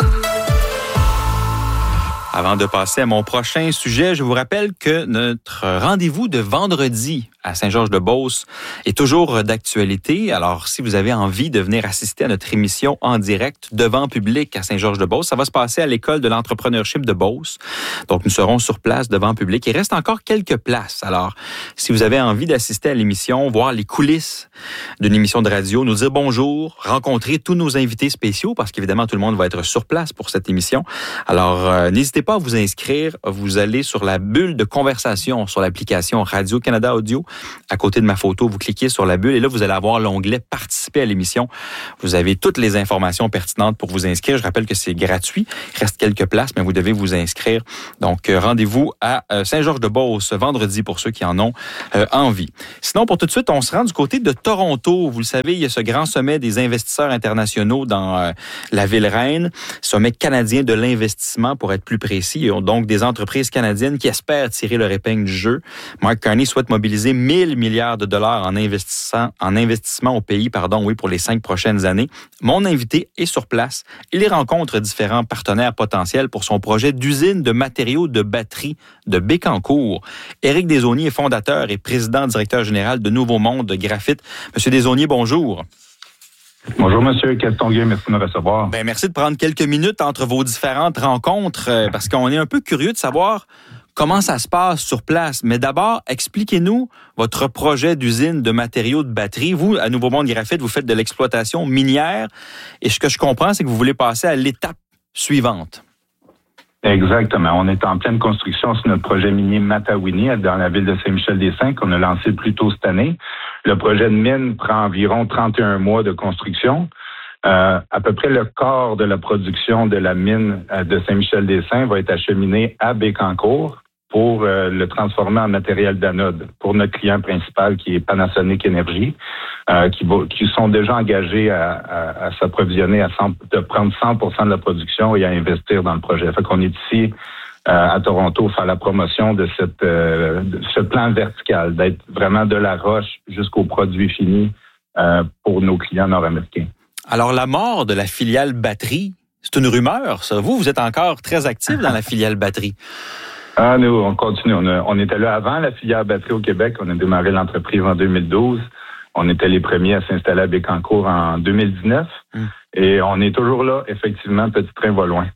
Avant de passer à mon prochain sujet, je vous rappelle que notre rendez-vous de vendredi à Saint-Georges-de-Beauce est toujours d'actualité. Alors, si vous avez envie de venir assister à notre émission en direct devant public à Saint-Georges-de-Beauce, ça va se passer à l'École de l'entrepreneurship de Beauce. Donc, nous serons sur place devant public. Il reste encore quelques places. Alors, si vous avez envie d'assister à l'émission, voir les coulisses d'une émission de radio, nous dire bonjour, rencontrer tous nos invités spéciaux, parce qu'évidemment, tout le monde va être sur place pour cette émission. Alors, euh, n'hésitez pas à vous inscrire. Vous allez sur la bulle de conversation sur l'application Radio-Canada Audio. À côté de ma photo, vous cliquez sur la bulle et là, vous allez avoir l'onglet « Participer à l'émission ». Vous avez toutes les informations pertinentes pour vous inscrire. Je rappelle que c'est gratuit. Il reste quelques places, mais vous devez vous inscrire. Donc, rendez-vous à Saint-Georges-de-Beauce vendredi pour ceux qui en ont euh, envie. Sinon, pour tout de suite, on se rend du côté de Toronto. Vous le savez, il y a ce grand sommet des investisseurs internationaux dans euh, la ville reine, sommet canadien de l'investissement pour être plus précis. Il y a donc des entreprises canadiennes qui espèrent tirer leur épingle du jeu. Mark Carney souhaite mobiliser mille milliards de dollars en investissant, en investissement au pays, pardon, oui, pour les cinq prochaines années. Mon invité est sur place. Il rencontre différents partenaires potentiels pour son projet d'usine de matériaux de batterie de Bécancour. Éric Desaulniers est fondateur et président directeur général de Nouveau Monde Graphite. Monsieur Desaulniers, bonjour. Bonjour, Monsieur Castonguay. Merci de me recevoir. Ben, merci de prendre quelques minutes entre vos différentes rencontres euh, parce qu'on est un peu curieux de savoir comment ça se passe sur place. Mais d'abord, expliquez-nous votre projet d'usine de matériaux de batterie. Vous, à Nouveau Monde Graphite, vous faites de l'exploitation minière. Et ce que je comprends, c'est que vous voulez passer à l'étape suivante. Exactement. On est en pleine construction sur notre projet minier Matawini dans la ville de Saint-Michel-des-Saints qu'on a lancé plus tôt cette année. Le projet de mine prend environ trente et un mois de construction. Euh, à peu près le quart de la production de la mine de Saint-Michel-des-Saints va être acheminé à Bécancour pour euh, le transformer en matériel d'anode pour notre client principal qui est Panasonic Energy, euh, qui, va, qui sont déjà engagés à, à, à s'approvisionner, à cent, de prendre cent pour cent de la production et à investir dans le projet. Fait qu'on est ici euh, à Toronto faire la promotion de, cette, euh, de ce plan vertical, d'être vraiment de la roche jusqu'au produit fini euh, pour nos clients nord-américains. Alors, la mort de la filiale batterie, c'est une rumeur, ça. Vous, vous êtes encore très actif dans la filiale batterie. Ah, nous, on continue. On, a, on était là avant la filière batterie au Québec. On a démarré l'entreprise en deux mille douze. On était les premiers à s'installer à Bécancour en deux mille dix-neuf. Hum. Et on est toujours là. Effectivement, petit train va loin.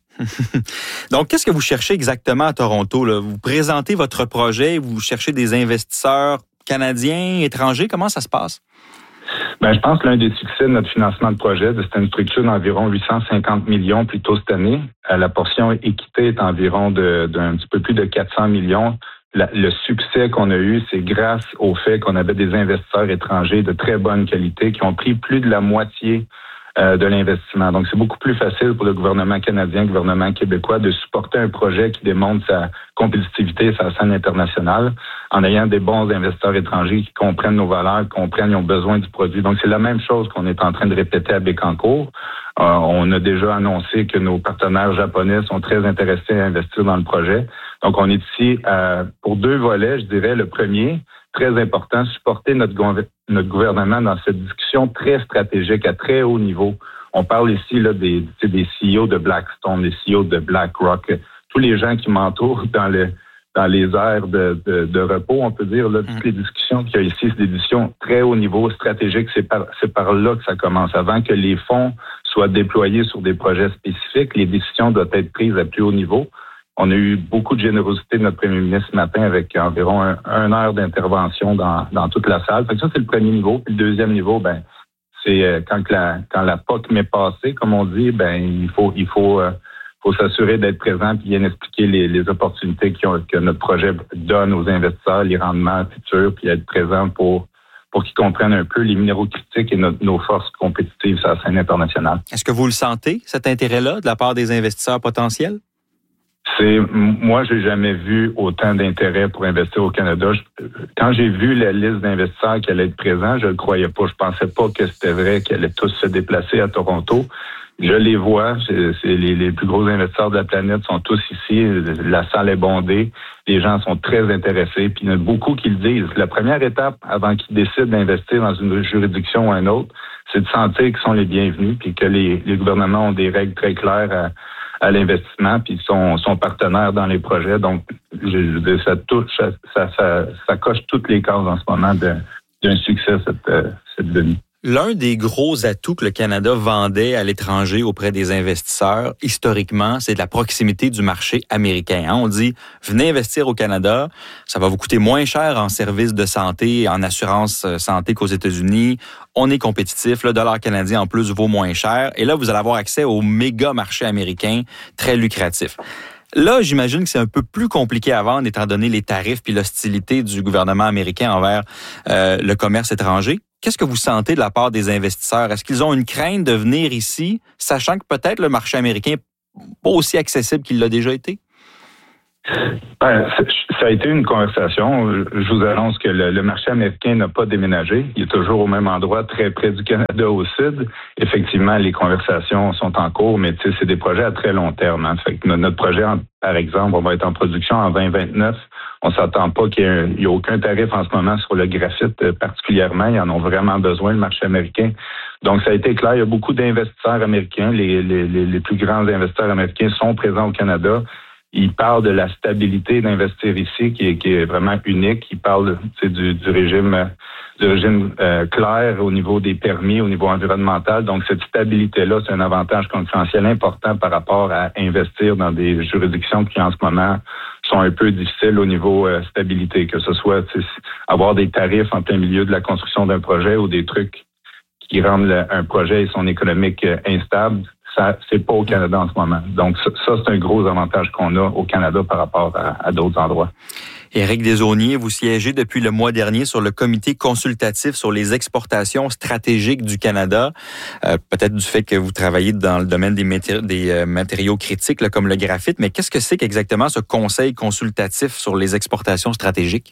Donc, qu'est-ce que vous cherchez exactement à Toronto, là? Vous présentez votre projet, vous cherchez des investisseurs canadiens, étrangers. Comment ça se passe? Ben, je pense que l'un des succès de notre financement de projet, c'était une structure d'environ huit cent cinquante millions plus tôt cette année. La portion équité est environ de, d'un petit peu plus de quatre cents millions. La, le succès qu'on a eu, c'est grâce au fait qu'on avait des investisseurs étrangers de très bonne qualité qui ont pris plus de la moitié euh, de l'investissement. Donc, c'est beaucoup plus facile pour le gouvernement canadien, le gouvernement québécois de supporter un projet qui démontre sa compétitivité sur la scène internationale en ayant des bons investisseurs étrangers qui comprennent nos valeurs, qui comprennent, ils ont besoin du produit. Donc, c'est la même chose qu'on est en train de répéter à Bécancour. Euh, on a déjà annoncé que nos partenaires japonais sont très intéressés à investir dans le projet. Donc, on est ici euh, pour deux volets, je dirais. Le premier, très important, supporter notre, gouver- notre gouvernement dans cette discussion très stratégique à très haut niveau. On parle ici là des, des C E O de Blackstone, des C E O de BlackRock, tous les gens qui m'entourent dans le dans les aires de, de, de repos, on peut dire, là, toutes les discussions qu'il y a ici, c'est des discussions très haut niveau, stratégiques. C'est par, c'est par là que ça commence. Avant que les fonds soient déployés sur des projets spécifiques, les décisions doivent être prises à plus haut niveau. On a eu beaucoup de générosité de notre premier ministre ce matin avec environ un, un heure d'intervention dans, dans toute la salle. Fait que ça, c'est le premier niveau. Puis le deuxième niveau, ben, c'est euh, quand la, quand la P O C m'est passée, comme on dit, ben, il faut, il faut, euh, faut s'assurer d'être présent et bien expliquer les, les opportunités qui ont, que notre projet donne aux investisseurs, les rendements futurs, puis être présent pour, pour qu'ils comprennent un peu les minéraux critiques et notre, nos forces compétitives sur la scène internationale. Est-ce que vous le sentez, cet intérêt-là, de la part des investisseurs potentiels? C'est, moi, j'ai jamais vu autant d'intérêt pour investir au Canada. Je, quand j'ai vu la liste d'investisseurs qui allaient être présents, je le croyais pas. Je pensais pas que c'était vrai qu'ils allaient tous se déplacer à Toronto. je les vois, c'est, c'est les, les plus gros investisseurs de la planète sont tous ici. La salle est bondée. Les gens sont très intéressés. Puis il y en a beaucoup qui le disent. La première étape avant qu'ils décident d'investir dans une juridiction ou une autre, c'est de sentir qu'ils sont les bienvenus puis que les, les gouvernements ont des règles très claires à, à l'investissement puis sont, sont partenaires dans les projets. Donc, je, je, ça touche, ça, ça, ça, ça coche toutes les cases en ce moment de, d'un succès cette, cette venue. L'un des gros atouts que le Canada vendait à l'étranger auprès des investisseurs, historiquement, c'est de la proximité du marché américain. Hein? On dit, venez investir au Canada, ça va vous coûter moins cher en services de santé, en assurance santé qu'aux États-Unis. On est compétitif, le dollar canadien en plus vaut moins cher. Et là, vous allez avoir accès au méga marché américain, très lucratif. Là, j'imagine que c'est un peu plus compliqué à vendre étant donné les tarifs puis l'hostilité du gouvernement américain envers euh, le commerce étranger. Qu'est-ce que vous sentez de la part des investisseurs? Est-ce qu'ils ont une crainte de venir ici, sachant que peut-être le marché américain n'est pas aussi accessible qu'il l'a déjà été? Ben, ça a été une conversation. Je vous annonce que le, le marché américain n'a pas déménagé. Il est toujours au même endroit, très près du Canada au sud. Effectivement, les conversations sont en cours, mais c'est des projets à très long terme. Hein. Fait que notre projet, par exemple, on va être en production en vingt vingt-neuf. On s'attend pas qu'il y ait, il y ait aucun tarif en ce moment sur le graphite particulièrement. Ils en ont vraiment besoin, le marché américain. Donc, ça a été clair. Il y a beaucoup d'investisseurs américains. Les, les, les plus grands investisseurs américains sont présents au Canada. Ils parlent de la stabilité d'investir ici, qui est, qui est vraiment unique. Ils parlent du, du régime, du régime euh, clair au niveau des permis, au niveau environnemental. Donc, cette stabilité-là, c'est un avantage concurrentiel important par rapport à investir dans des juridictions qui, en ce moment, sont un peu difficiles au niveau euh, stabilité, que ce soit avoir des tarifs en plein milieu de la construction d'un projet ou des trucs qui rendent le, un projet et son économique euh, instable. Ça, c'est pas au Canada en ce moment. Donc, ça, ça c'est un gros avantage qu'on a au Canada par rapport à, à d'autres endroits. Éric Desaulniers, vous siégez depuis le mois dernier sur le comité consultatif sur les exportations stratégiques du Canada. Euh, peut-être du fait que vous travaillez dans le domaine des, matéri- des euh, matériaux critiques, là, comme le graphite. Mais qu'est-ce que c'est qu'exactement ce conseil consultatif sur les exportations stratégiques?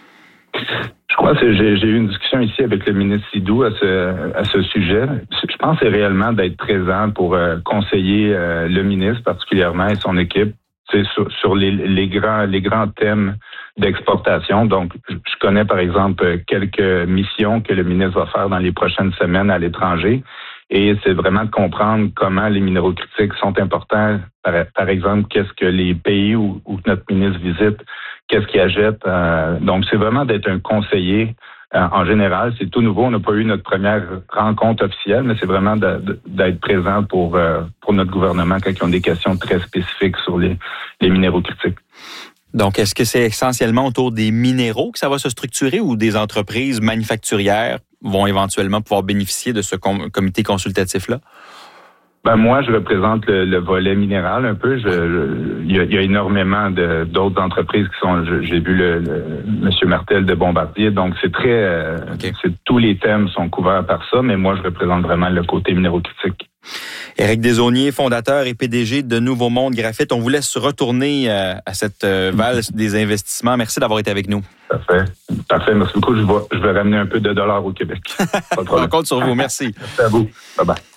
Je crois que j'ai, j'ai eu une discussion ici avec le ministre Sidou à ce, à ce sujet. Je pense que c'est réellement d'être présent pour euh, conseiller euh, le ministre particulièrement et son équipe sur, sur les, les grands les grands thèmes d'exportation. Donc, je connais par exemple quelques missions que le ministre va faire dans les prochaines semaines à l'étranger. Et c'est vraiment de comprendre comment les minéraux critiques sont importants. Par, par exemple, qu'est-ce que les pays où, où notre ministre visite, qu'est-ce qu'ils achètent. Euh, donc, c'est vraiment d'être un conseiller. Euh, en général, c'est tout nouveau. On n'a pas eu notre première rencontre officielle, mais c'est vraiment de, de, d'être présent pour, euh, pour notre gouvernement quand ils ont des questions très spécifiques sur les, les minéraux critiques. Donc, est-ce que c'est essentiellement autour des minéraux que ça va se structurer ou des entreprises manufacturières vont éventuellement pouvoir bénéficier de ce com- comité consultatif-là? Ben moi, je représente le, le volet minéral un peu. Je, je, il, y a, il y a énormément de, d'autres entreprises qui sont. Je, j'ai vu le, le M. Martel de Bombardier, donc c'est très. Euh, okay. c'est, tous les thèmes sont couverts par ça, mais moi, je représente vraiment le côté minéraux-critique. Éric Desaulniers, fondateur et P D G de Nouveau Monde Graphite. On vous laisse retourner euh, à cette euh, valse des investissements. Merci d'avoir été avec nous. Parfait. Parfait. Merci beaucoup. Je vais, je vais ramener un peu de dollars au Québec. On compte sur vous. Merci. Merci à vous. Bye bye.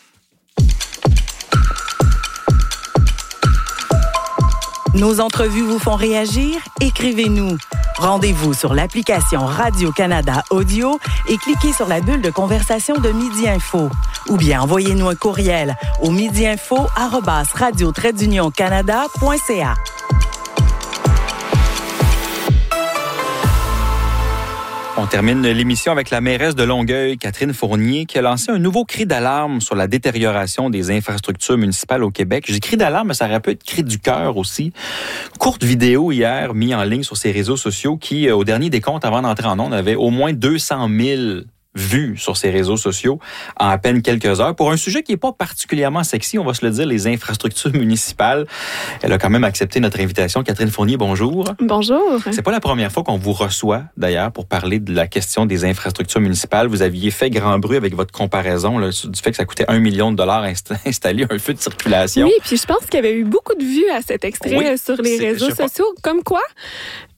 Nos entrevues vous font réagir? Écrivez-nous. Rendez-vous sur l'application Radio-Canada Audio et cliquez sur la bulle de conversation de Midi Info. Ou bien envoyez-nous un courriel au midiinfo arobase radio trait d'union canada point c a. On termine l'émission avec la mairesse de Longueuil, Catherine Fournier, qui a lancé un nouveau cri d'alarme sur la détérioration des infrastructures municipales au Québec. J'ai cri d'alarme, mais ça aurait pu être cri du cœur aussi. Courte vidéo hier, mise en ligne sur ses réseaux sociaux, qui, au dernier décompte, avant d'entrer en ondes, avait au moins deux cent mille vues sur ses réseaux sociaux en à peine quelques heures pour un sujet qui n'est pas particulièrement sexy, on va se le dire, les infrastructures municipales. Elle a quand même accepté notre invitation. Catherine Fournier, bonjour. Bonjour. C'est pas la première fois qu'on vous reçoit, d'ailleurs, pour parler de la question des infrastructures municipales. Vous aviez fait grand bruit avec votre comparaison là, du fait que ça coûtait un million de dollars inst- installer un feu de circulation. Oui, puis je pense qu'il y avait eu beaucoup de vues à cet extrait oui, sur les réseaux sociaux. Pas... Comme quoi,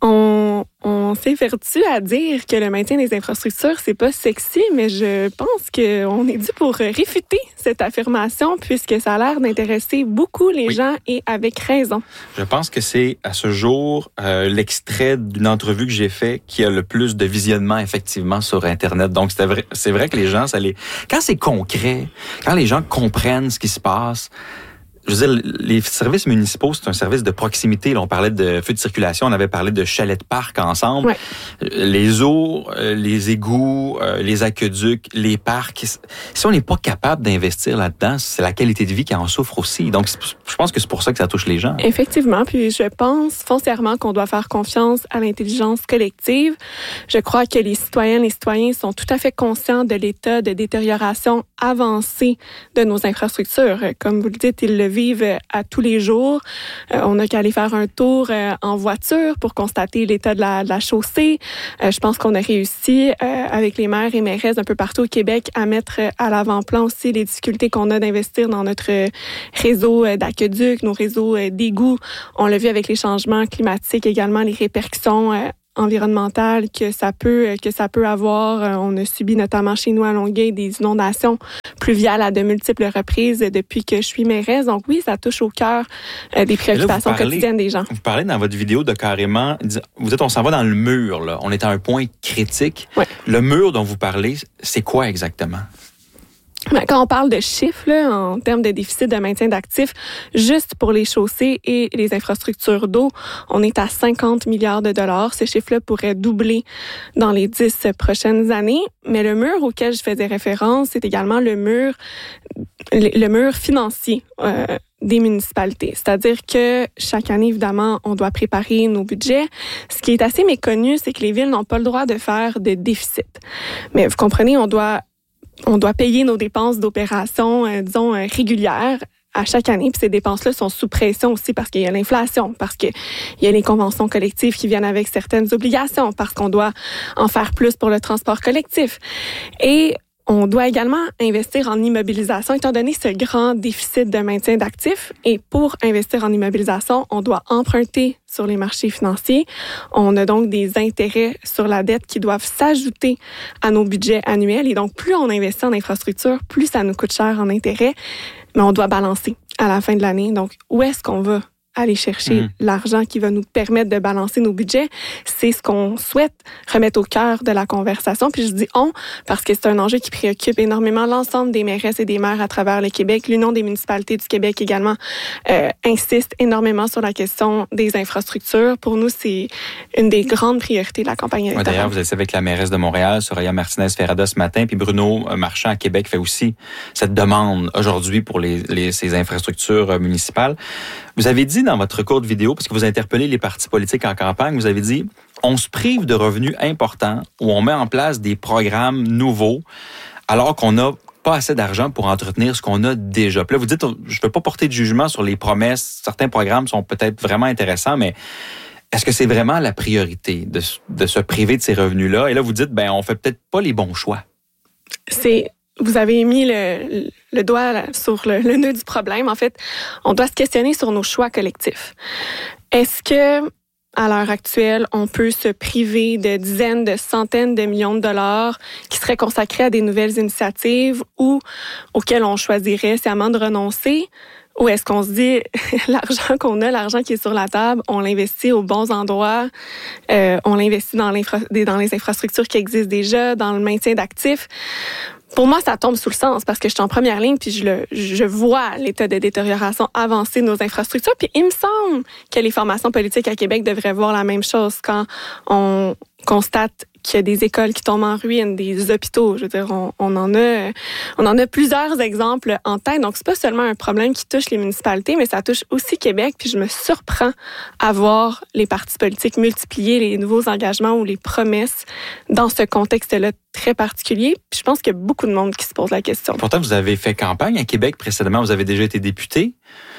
On, on s'évertue à dire que le maintien des infrastructures, c'est pas sexy, mais je pense qu'on est dû pour réfuter cette affirmation puisque ça a l'air d'intéresser beaucoup les oui. gens et avec raison. Je pense que c'est à ce jour euh, l'extrait d'une entrevue que j'ai fait qui a le plus de visionnement effectivement sur Internet. Donc c'est vrai, c'est vrai que les gens, ça les... quand c'est concret, quand les gens comprennent ce qui se passe, je veux dire, les services municipaux, c'est un service de proximité. Là, on parlait de feux de circulation, on avait parlé de chalets de parc ensemble. Ouais. Les eaux, les égouts, les aqueducs, les parcs. Si on n'est pas capable d'investir là-dedans, c'est la qualité de vie qui en souffre aussi. Donc, je pense que c'est pour ça que ça touche les gens. Effectivement. Puis, je pense foncièrement qu'on doit faire confiance à l'intelligence collective. Je crois que les citoyennes et citoyens sont tout à fait conscients de l'état de détérioration avancée de nos infrastructures. Comme vous le dites, ils le vivent à tous les jours. Euh, on n'a qu'à aller faire un tour euh, en voiture pour constater l'état de la, de la chaussée. Euh, je pense qu'on a réussi, euh, avec les maires et mairesses un peu partout au Québec, à mettre à l'avant-plan aussi les difficultés qu'on a d'investir dans notre réseau d'aqueducs, nos réseaux d'égouts. On l'a vu avec les changements climatiques également, les répercussions euh, environnementales que ça peut que ça peut avoir. On a subi notamment chez nous à Longueuil des inondations pluviales à de multiples reprises depuis que je suis mairesse. Donc oui, ça touche au cœur euh, des préoccupations là, parlez, quotidiennes des gens. Vous parlez dans votre vidéo de carrément, vous dites on s'en va dans le mur, là. On est à un point critique. Ouais. Le mur dont vous parlez, c'est quoi exactement? Quand on parle de chiffres, là, en termes de déficit de maintien d'actifs, juste pour les chaussées et les infrastructures d'eau, on est à cinquante milliards de dollars. Ce chiffre-là pourrait doubler dans les dix prochaines années. Mais le mur auquel je faisais référence, c'est également le mur, le mur financier euh, des municipalités. C'est-à-dire que chaque année, évidemment, on doit préparer nos budgets. Ce qui est assez méconnu, c'est que les villes n'ont pas le droit de faire de déficit. Mais vous comprenez, on doit On doit payer nos dépenses d'opérations, euh, disons, euh, régulières à chaque année. Puis ces dépenses-là sont sous pression aussi parce qu'il y a l'inflation, parce qu'il y a les conventions collectives qui viennent avec certaines obligations, parce qu'on doit en faire plus pour le transport collectif. Et on doit également investir en immobilisation, étant donné ce grand déficit de maintien d'actifs. Et pour investir en immobilisation, on doit emprunter sur les marchés financiers. On a donc des intérêts sur la dette qui doivent s'ajouter à nos budgets annuels. Et donc, plus on investit en infrastructure, plus ça nous coûte cher en intérêts. Mais on doit balancer à la fin de l'année. Donc, où est-ce qu'on va aller chercher mmh. l'argent qui va nous permettre de balancer nos budgets? C'est ce qu'on souhaite remettre au cœur de la conversation. Puis je dis « on » parce que c'est un enjeu qui préoccupe énormément l'ensemble des mairesses et des maires à travers le Québec. L'Union des municipalités du Québec également euh, insiste énormément sur la question des infrastructures. Pour nous, c'est une des grandes priorités de la campagne électorale. Ouais, d'ailleurs, vous êtes avec la mairesse de Montréal, Soraya Martinez-Ferrada, ce matin, puis Bruno Marchand à Québec fait aussi cette demande aujourd'hui pour les, les, ces infrastructures municipales. Vous avez dit dans votre courte vidéo, parce que vous interpellez les partis politiques en campagne, vous avez dit « On se prive de revenus importants où on met en place des programmes nouveaux alors qu'on n'a pas assez d'argent pour entretenir ce qu'on a déjà. » Puis là, vous dites « Je ne veux pas porter de jugement sur les promesses. Certains programmes sont peut-être vraiment intéressants, mais est-ce que c'est vraiment la priorité de, de se priver de ces revenus-là? » Et là, vous dites « Ben, on fait peut-être pas les bons choix. » C'est... Vous avez mis le, le doigt sur le, le nœud du problème. En fait, on doit se questionner sur nos choix collectifs. Est-ce que, à l'heure actuelle, on peut se priver de dizaines, de centaines de millions de dollars qui seraient consacrés à des nouvelles initiatives ou auxquelles on choisirait sciemment de renoncer? Ou est-ce qu'on se dit, l'argent qu'on a, l'argent qui est sur la table, on l'investit aux bons endroits, euh, on l'investit dans, l'infra- dans les infrastructures qui existent déjà, dans le maintien d'actifs? Pour moi, ça tombe sous le sens parce que je suis en première ligne puis je, le, je vois l'état de détérioration avancé de nos infrastructures. Puis il me semble que les formations politiques à Québec devraient voir la même chose quand on constate qu'il y a des écoles qui tombent en ruine, des hôpitaux. Je veux dire, on, on en a, on en a plusieurs exemples en tête. Donc, c'est pas seulement un problème qui touche les municipalités, mais ça touche aussi Québec. Puis je me surprends à voir les partis politiques multiplier les nouveaux engagements ou les promesses dans ce contexte-là très particulier. Puis je pense qu'il y a beaucoup de monde qui se pose la question. Pourtant, vous avez fait campagne à Québec précédemment. Vous avez déjà été député.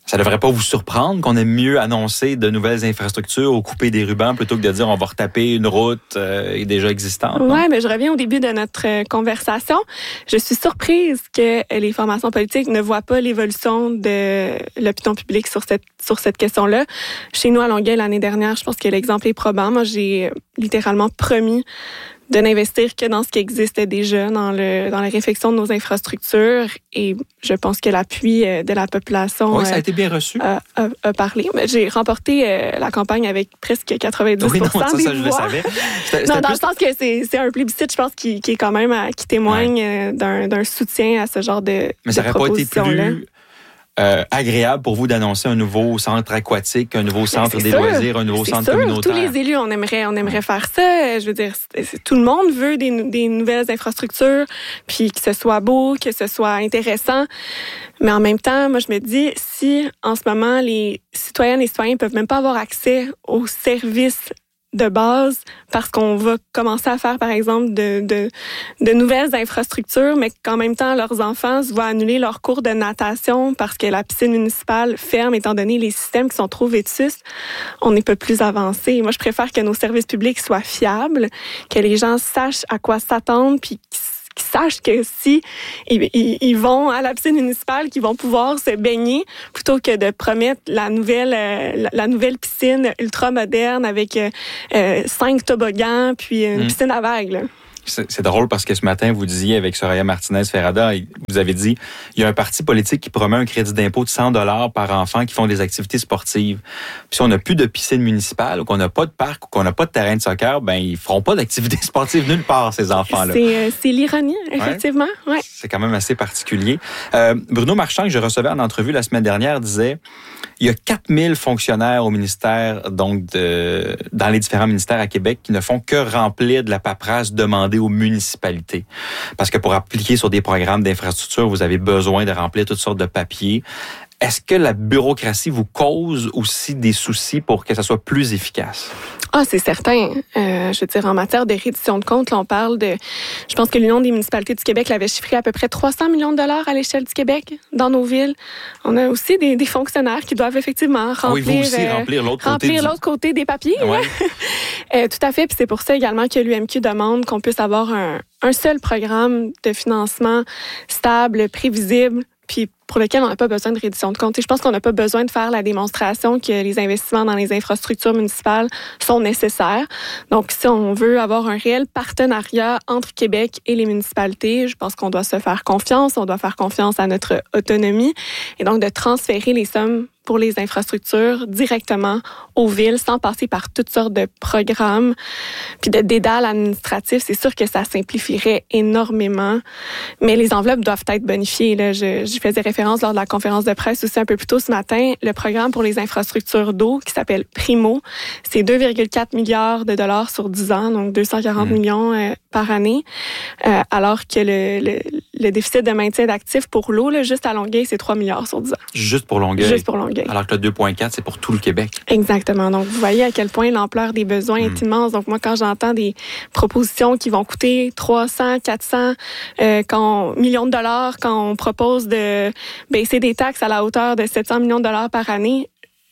Ça devrait pas vous surprendre qu'on aime mieux annoncer de nouvelles infrastructures ou couper des rubans plutôt que de dire on va retaper une route euh, déjà existante. Oui, mais je reviens au début de notre euh, conversation. Je suis surprise que les formations politiques ne voient pas l'évolution de l'opinion publique sur cette sur cette question-là. Chez nous, à Longueuil, l'année dernière, je pense que l'exemple est probant. Moi, j'ai littéralement promis de n'investir que dans ce qui existait déjà, dans le dans la réfection de nos infrastructures. Et je pense que l'appui de la population oui, ça a été bien reçu. A, a, a parlé. J'ai remporté euh, la campagne avec presque quatre-vingt-dix pour cent oui, non, ça, des ça, je voix. le savais. C'était, non, c'était dans plus... le sens que c'est, c'est un plébiscite, je pense, qui, qui est quand même à, qui témoigne ouais. d'un, d'un soutien à ce genre de Mais ça de n'aurait pas été plus... Euh, agréable pour vous d'annoncer un nouveau centre aquatique, un nouveau centre des sûr, loisirs, un nouveau centre sûr. communautaire. Tous les élus, on aimerait, on aimerait faire ça. Je veux dire, c'est, c'est, tout le monde veut des, des nouvelles infrastructures, puis que ce soit beau, que ce soit intéressant. Mais en même temps, moi, je me dis, si en ce moment, les citoyennes et citoyens peuvent même pas avoir accès aux services de base parce qu'on va commencer à faire, par exemple, de, de, de nouvelles infrastructures, mais qu'en même temps, leurs enfants se voient annuler leurs cours de natation parce que la piscine municipale ferme, étant donné les systèmes qui sont trop vétustes, on n'est pas plus avancé. Moi, je préfère que nos services publics soient fiables, que les gens sachent à quoi s'attendre, puis qu'ils sachent que si ils, ils, ils vont à la piscine municipale, qu'ils vont pouvoir se baigner, plutôt que de promettre la nouvelle, euh, la, la nouvelle piscine ultra moderne avec euh, cinq toboggans puis une mmh. piscine à vagues, là. C'est, c'est drôle parce que ce matin, vous disiez avec Soraya Martinez-Ferrada, vous avez dit, il y a un parti politique qui promet un crédit d'impôt de cent dollars par enfant qui font des activités sportives. Puis si on n'a plus de piscine municipale ou qu'on n'a pas de parc ou qu'on n'a pas de terrain de soccer, ben ils feront pas d'activités sportives nulle part, ces enfants-là. C'est, euh, c'est l'ironie, effectivement. Ouais. Ouais. C'est quand même assez particulier. Euh, Bruno Marchand, que je recevais en entrevue la semaine dernière, disait... Il y a quatre mille fonctionnaires au ministère, donc de, dans les différents ministères à Québec, qui ne font que remplir de la paperasse demandée aux municipalités. Parce que pour appliquer sur des programmes d'infrastructure, vous avez besoin de remplir toutes sortes de papiers. Est-ce que la bureaucratie vous cause aussi des soucis pour que ça soit plus efficace? Ah, c'est certain. Euh, je veux dire, en matière de reddition de comptes, là, on parle de... Je pense que l'Union des municipalités du Québec l'avait chiffré à peu près trois cents millions de dollars à l'échelle du Québec dans nos villes. On a aussi des, des fonctionnaires qui doivent effectivement remplir... Oui, vous aussi, euh, remplir l'autre remplir côté l'autre du... côté des papiers. Ouais. euh, tout à fait. Puis c'est pour ça également que l'U M Q demande qu'on puisse avoir un, un seul programme de financement stable, prévisible, puis pour lequel on n'a pas besoin de reddition de comptes. Et je pense qu'on n'a pas besoin de faire la démonstration que les investissements dans les infrastructures municipales sont nécessaires. Donc, si on veut avoir un réel partenariat entre Québec et les municipalités, je pense qu'on doit se faire confiance, on doit faire confiance à notre autonomie et donc de transférer les sommes pour les infrastructures directement aux villes sans passer par toutes sortes de programmes puis de dédales administratifs. C'est sûr que ça simplifierait énormément, mais les enveloppes doivent être bonifiées. Là, je, j'y faisais référence lors de la conférence de presse aussi un peu plus tôt ce matin. Le programme pour les infrastructures d'eau qui s'appelle Primo, c'est deux virgule quatre milliards de dollars sur dix ans, donc deux cent quarante mmh. millions euh, par année, euh, alors que le, le, le déficit de maintien d'actifs pour l'eau, là, juste à Longueuil, c'est trois milliards sur dix ans. Juste pour Longueuil? Juste pour Longueuil. Alors que le deux virgule quatre, c'est pour tout le Québec. Exactement. Donc, vous voyez à quel point l'ampleur des besoins mmh. est immense. Donc, moi, quand j'entends des propositions qui vont coûter trois cents, quatre cents euh, quand, millions de dollars, quand on propose de baisser des taxes à la hauteur de sept cents millions de dollars par année,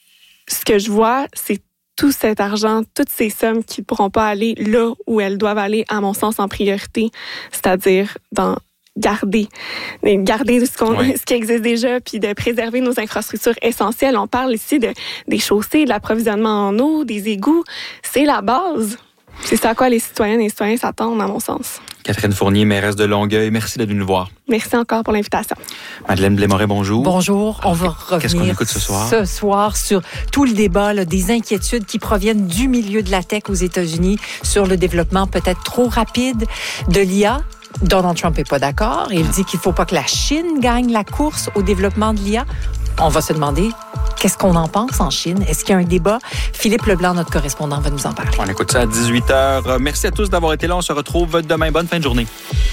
ce que je vois, c'est tout cet argent, toutes ces sommes qui ne pourront pas aller là où elles doivent aller, à mon sens, en priorité, c'est-à-dire dans garder, garder ce, qu'on, oui. ce qui existe déjà, puis de préserver nos infrastructures essentielles. On parle ici de, des chaussées, de l'approvisionnement en eau, des égouts. C'est la base. C'est ça à quoi les citoyennes et les citoyens s'attendent, à mon sens. Catherine Fournier, mairesse de Longueuil, merci d'être venue nous voir. Merci encore pour l'invitation. Madeleine Blais-Moret, bonjour. Bonjour. On va revenir Qu'est-ce qu'on écoute ce soir? Ce soir sur tout le débat, là, des inquiétudes qui proviennent du milieu de la tech aux États-Unis sur le développement peut-être trop rapide de l'I A. Donald Trump n'est pas d'accord. Il dit qu'il ne faut pas que la Chine gagne la course au développement de l'I A. On va se demander, qu'est-ce qu'on en pense en Chine? Est-ce qu'il y a un débat? Philippe Leblanc, notre correspondant, va nous en parler. On écoute ça à dix-huit heures. Merci à tous d'avoir été là. On se retrouve demain. Bonne fin de journée.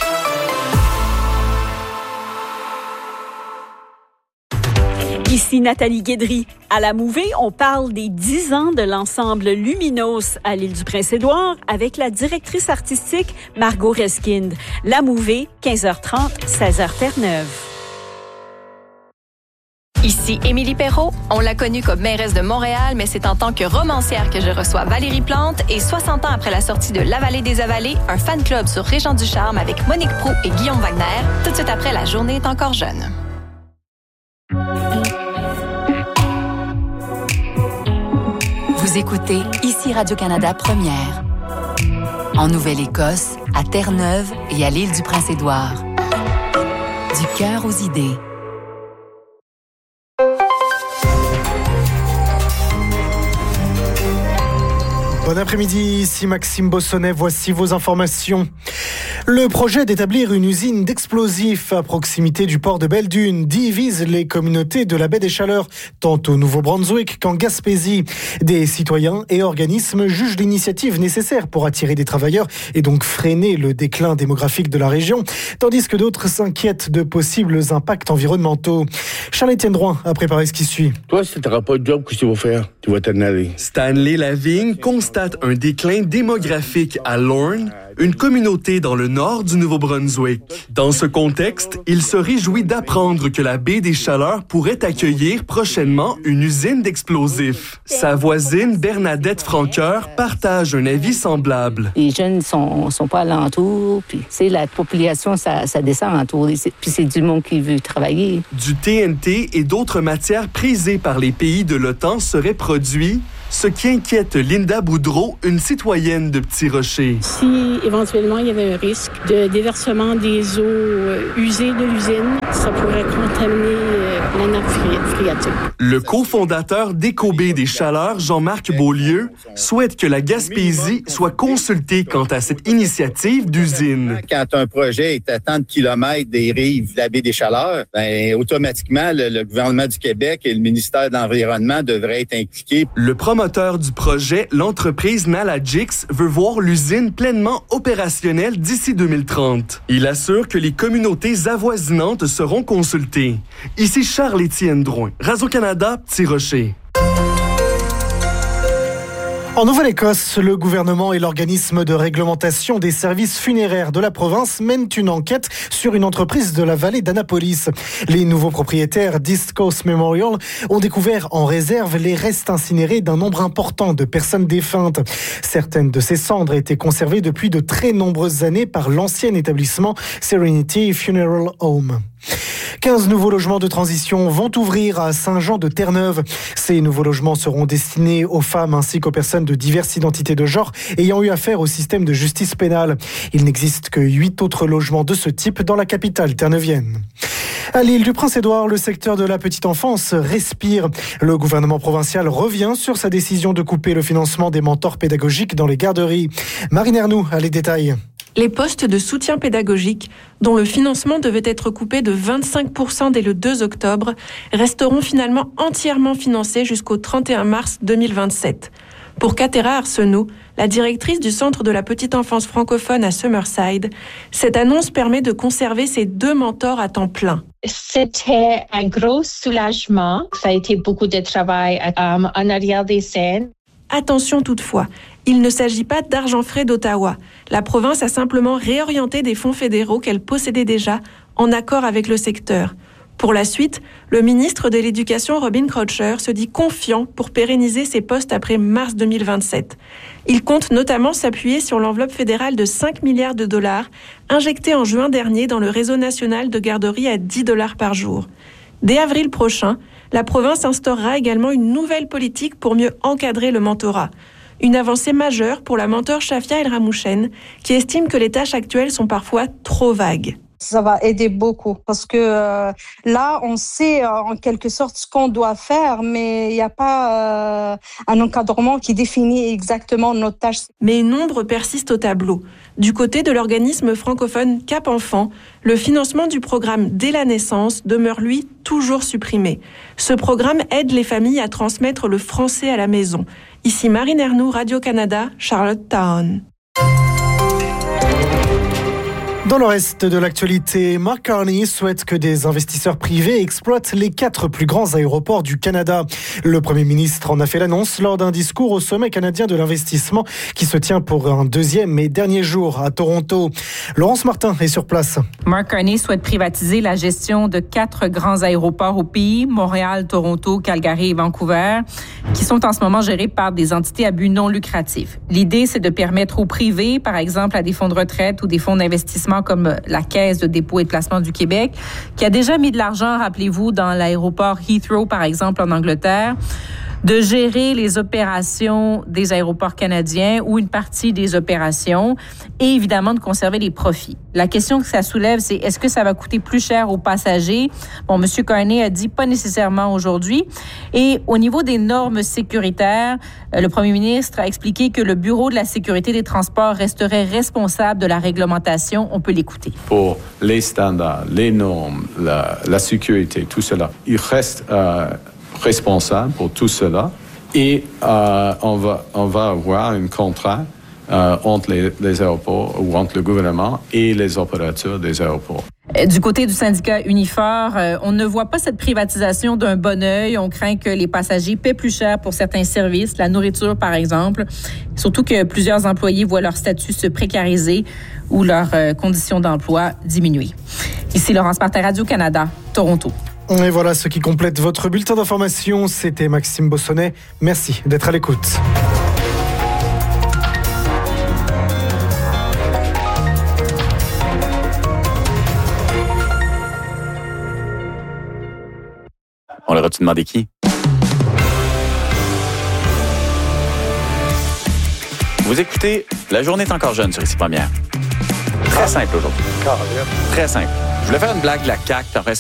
Ici Nathalie Guédry. À la Mouvée, on parle des dix ans de l'ensemble Luminos à l'île du Prince-Édouard avec la directrice artistique Margot Reskind. La Mouvée, quinze heures trente, seize heures Terre-Neuve. Ici Émilie Perrault. On l'a connue comme mairesse de Montréal, mais c'est en tant que romancière que je reçois Valérie Plante. Et soixante ans après la sortie de La Vallée des Avalées, un fan club sur Régent du Charme avec Monique Proulx et Guillaume Wagner. Tout de suite après, La journée est encore jeune. Vous écoutez ici Radio-Canada Première. En Nouvelle-Écosse, à Terre-Neuve et à l'île du Prince-Édouard. Du cœur aux idées. Bon après-midi, ici Maxime Bossonnet, voici vos informations. Le projet d'établir une usine d'explosifs à proximité du port de Belledune divise les communautés de la baie des Chaleurs, tant au Nouveau-Brunswick qu'en Gaspésie. Des citoyens et organismes jugent l'initiative nécessaire pour attirer des travailleurs et donc freiner le déclin démographique de la région, tandis que d'autres s'inquiètent de possibles impacts environnementaux. Charles-Étienne Drouin a préparé ce qui suit. Toi, si tu n'auras pas de job, qu'est-ce que tu vas faire? Tu vas t'en aller. Stanley Lavigne constate un déclin démographique à Lorne, une communauté dans le nord du Nouveau-Brunswick. Dans ce contexte, il se réjouit d'apprendre que la baie des Chaleurs pourrait accueillir prochainement une usine d'explosifs. Sa voisine Bernadette Franqueur partage un avis semblable. Les jeunes sont, sont pas alentour, puis c'est la population, ça, ça descend autour, puis c'est du monde qui veut travailler. Du T N T et d'autres matières prisées par les pays de l'OTAN seraient produits, ce qui inquiète Linda Boudreau, une citoyenne de Petit-Rocher. Si éventuellement il y avait un risque de déversement des eaux euh, usées de l'usine, ça pourrait contaminer euh, la nappe phréatique. Le cofondateur d'Éco-B des Chaleurs, Jean-Marc Beaulieu, souhaite que la Gaspésie soit consultée quant à cette initiative d'usine. Quand un projet est à tant de kilomètres des rives de la baie des Chaleurs, ben, automatiquement, le, le gouvernement du Québec et le ministère de l'Environnement devraient être impliqués. Le promoteur du projet, l'entreprise Nalagix, veut voir l'usine pleinement opérationnelle d'ici deux mille trente. Il assure que les communautés avoisinantes seront consultées. Ici Charles-Étienne Drouin, Radio-Canada, Petit-Rocher. En Nouvelle-Écosse, le gouvernement et l'organisme de réglementation des services funéraires de la province mènent une enquête sur une entreprise de la vallée d'Annapolis. Les nouveaux propriétaires d'East Coast Memorial ont découvert en réserve les restes incinérés d'un nombre important de personnes défuntes. Certaines de ces cendres étaient conservées depuis de très nombreuses années par l'ancien établissement Serenity Funeral Home. quinze nouveaux logements de transition vont ouvrir à Saint-Jean-de-Terre-Neuve. Ces nouveaux logements seront destinés aux femmes ainsi qu'aux personnes de diverses identités de genre ayant eu affaire au système de justice pénale. Il n'existe que huit autres logements de ce type dans la capitale terneuvienne. À l'île du Prince-Édouard, le secteur de la petite enfance respire. Le gouvernement provincial revient sur sa décision de couper le financement des mentors pédagogiques dans les garderies. Marine Ernoux a les détails. Les postes de soutien pédagogique, dont le financement devait être coupé de vingt-cinq pour cent dès le deux octobre, resteront finalement entièrement financés jusqu'au trente et un mars deux mille vingt-sept. Pour Katera Arsenault, la directrice du Centre de la petite enfance francophone à Summerside, cette annonce permet de conserver ses deux mentors à temps plein. C'était un gros soulagement. Ça a été beaucoup de travail um, en arrière des scènes. Attention toutefois, il ne s'agit pas d'argent frais d'Ottawa. La province a simplement réorienté des fonds fédéraux qu'elle possédait déjà en accord avec le secteur. Pour la suite, le ministre de l'Éducation, Robin Croucher, se dit confiant pour pérenniser ses postes après mars deux mille vingt-sept. Il compte notamment s'appuyer sur l'enveloppe fédérale de cinq milliards de dollars injectée en juin dernier dans le réseau national de garderies à dix dollars par jour. Dès avril prochain, la province instaurera également une nouvelle politique pour mieux encadrer le mentorat. Une avancée majeure pour la mentor Shafia El Ramouchen, qui estime que les tâches actuelles sont parfois trop vagues. Ça va aider beaucoup parce que euh, là, on sait euh, en quelque sorte ce qu'on doit faire, mais il n'y a pas euh, un encadrement qui définit exactement nos tâches. Mais nombre persistent au tableau. Du côté de l'organisme francophone Cap Enfant, le financement du programme dès la naissance demeure, lui, toujours supprimé. Ce programme aide les familles à transmettre le français à la maison. Ici Marine Ernoux, Radio-Canada, Charlottetown. Dans le reste de l'actualité, Mark Carney souhaite que des investisseurs privés exploitent les quatre plus grands aéroports du Canada. Le Premier ministre en a fait l'annonce lors d'un discours au sommet canadien de l'investissement qui se tient pour un deuxième et dernier jour à Toronto. Laurence Martin est sur place. Mark Carney souhaite privatiser la gestion de quatre grands aéroports au pays, Montréal, Toronto, Calgary et Vancouver, qui sont en ce moment gérés par des entités à but non lucratif. L'idée, c'est de permettre aux privés, par exemple à des fonds de retraite ou des fonds d'investissement comme la Caisse de dépôt et de placement du Québec, qui a déjà mis de l'argent, rappelez-vous, dans l'aéroport Heathrow, par exemple, en Angleterre, de gérer les opérations des aéroports canadiens ou une partie des opérations et évidemment de conserver les profits. La question que ça soulève, c'est est-ce que ça va coûter plus cher aux passagers? Bon, M. Carney a dit pas nécessairement aujourd'hui. Et au niveau des normes sécuritaires, le premier ministre a expliqué que le Bureau de la sécurité des transports resterait responsable de la réglementation. On peut l'écouter. Pour les standards, les normes, la, la sécurité, tout cela, il reste euh, responsable pour tout cela et euh, on va on va avoir un contrat euh, entre les, les aéroports ou entre le gouvernement et les opérateurs des aéroports. Du côté du syndicat Unifor, euh, on ne voit pas cette privatisation d'un bon œil. On craint que les passagers paient plus cher pour certains services, la nourriture par exemple. Surtout que plusieurs employés voient leur statut se précariser ou leurs euh, conditions d'emploi diminuer. Ici Laurence Martin, Radio-Canada, Toronto. Et voilà ce qui complète votre bulletin d'information. C'était Maxime Bossonnet. Merci d'être à l'écoute. On leur a-tu demandé qui? Vous écoutez La journée est encore jeune sur Ici Première. Très simple aujourd'hui. Très simple. Je voulais faire une blague de la C A Q, puis après ça,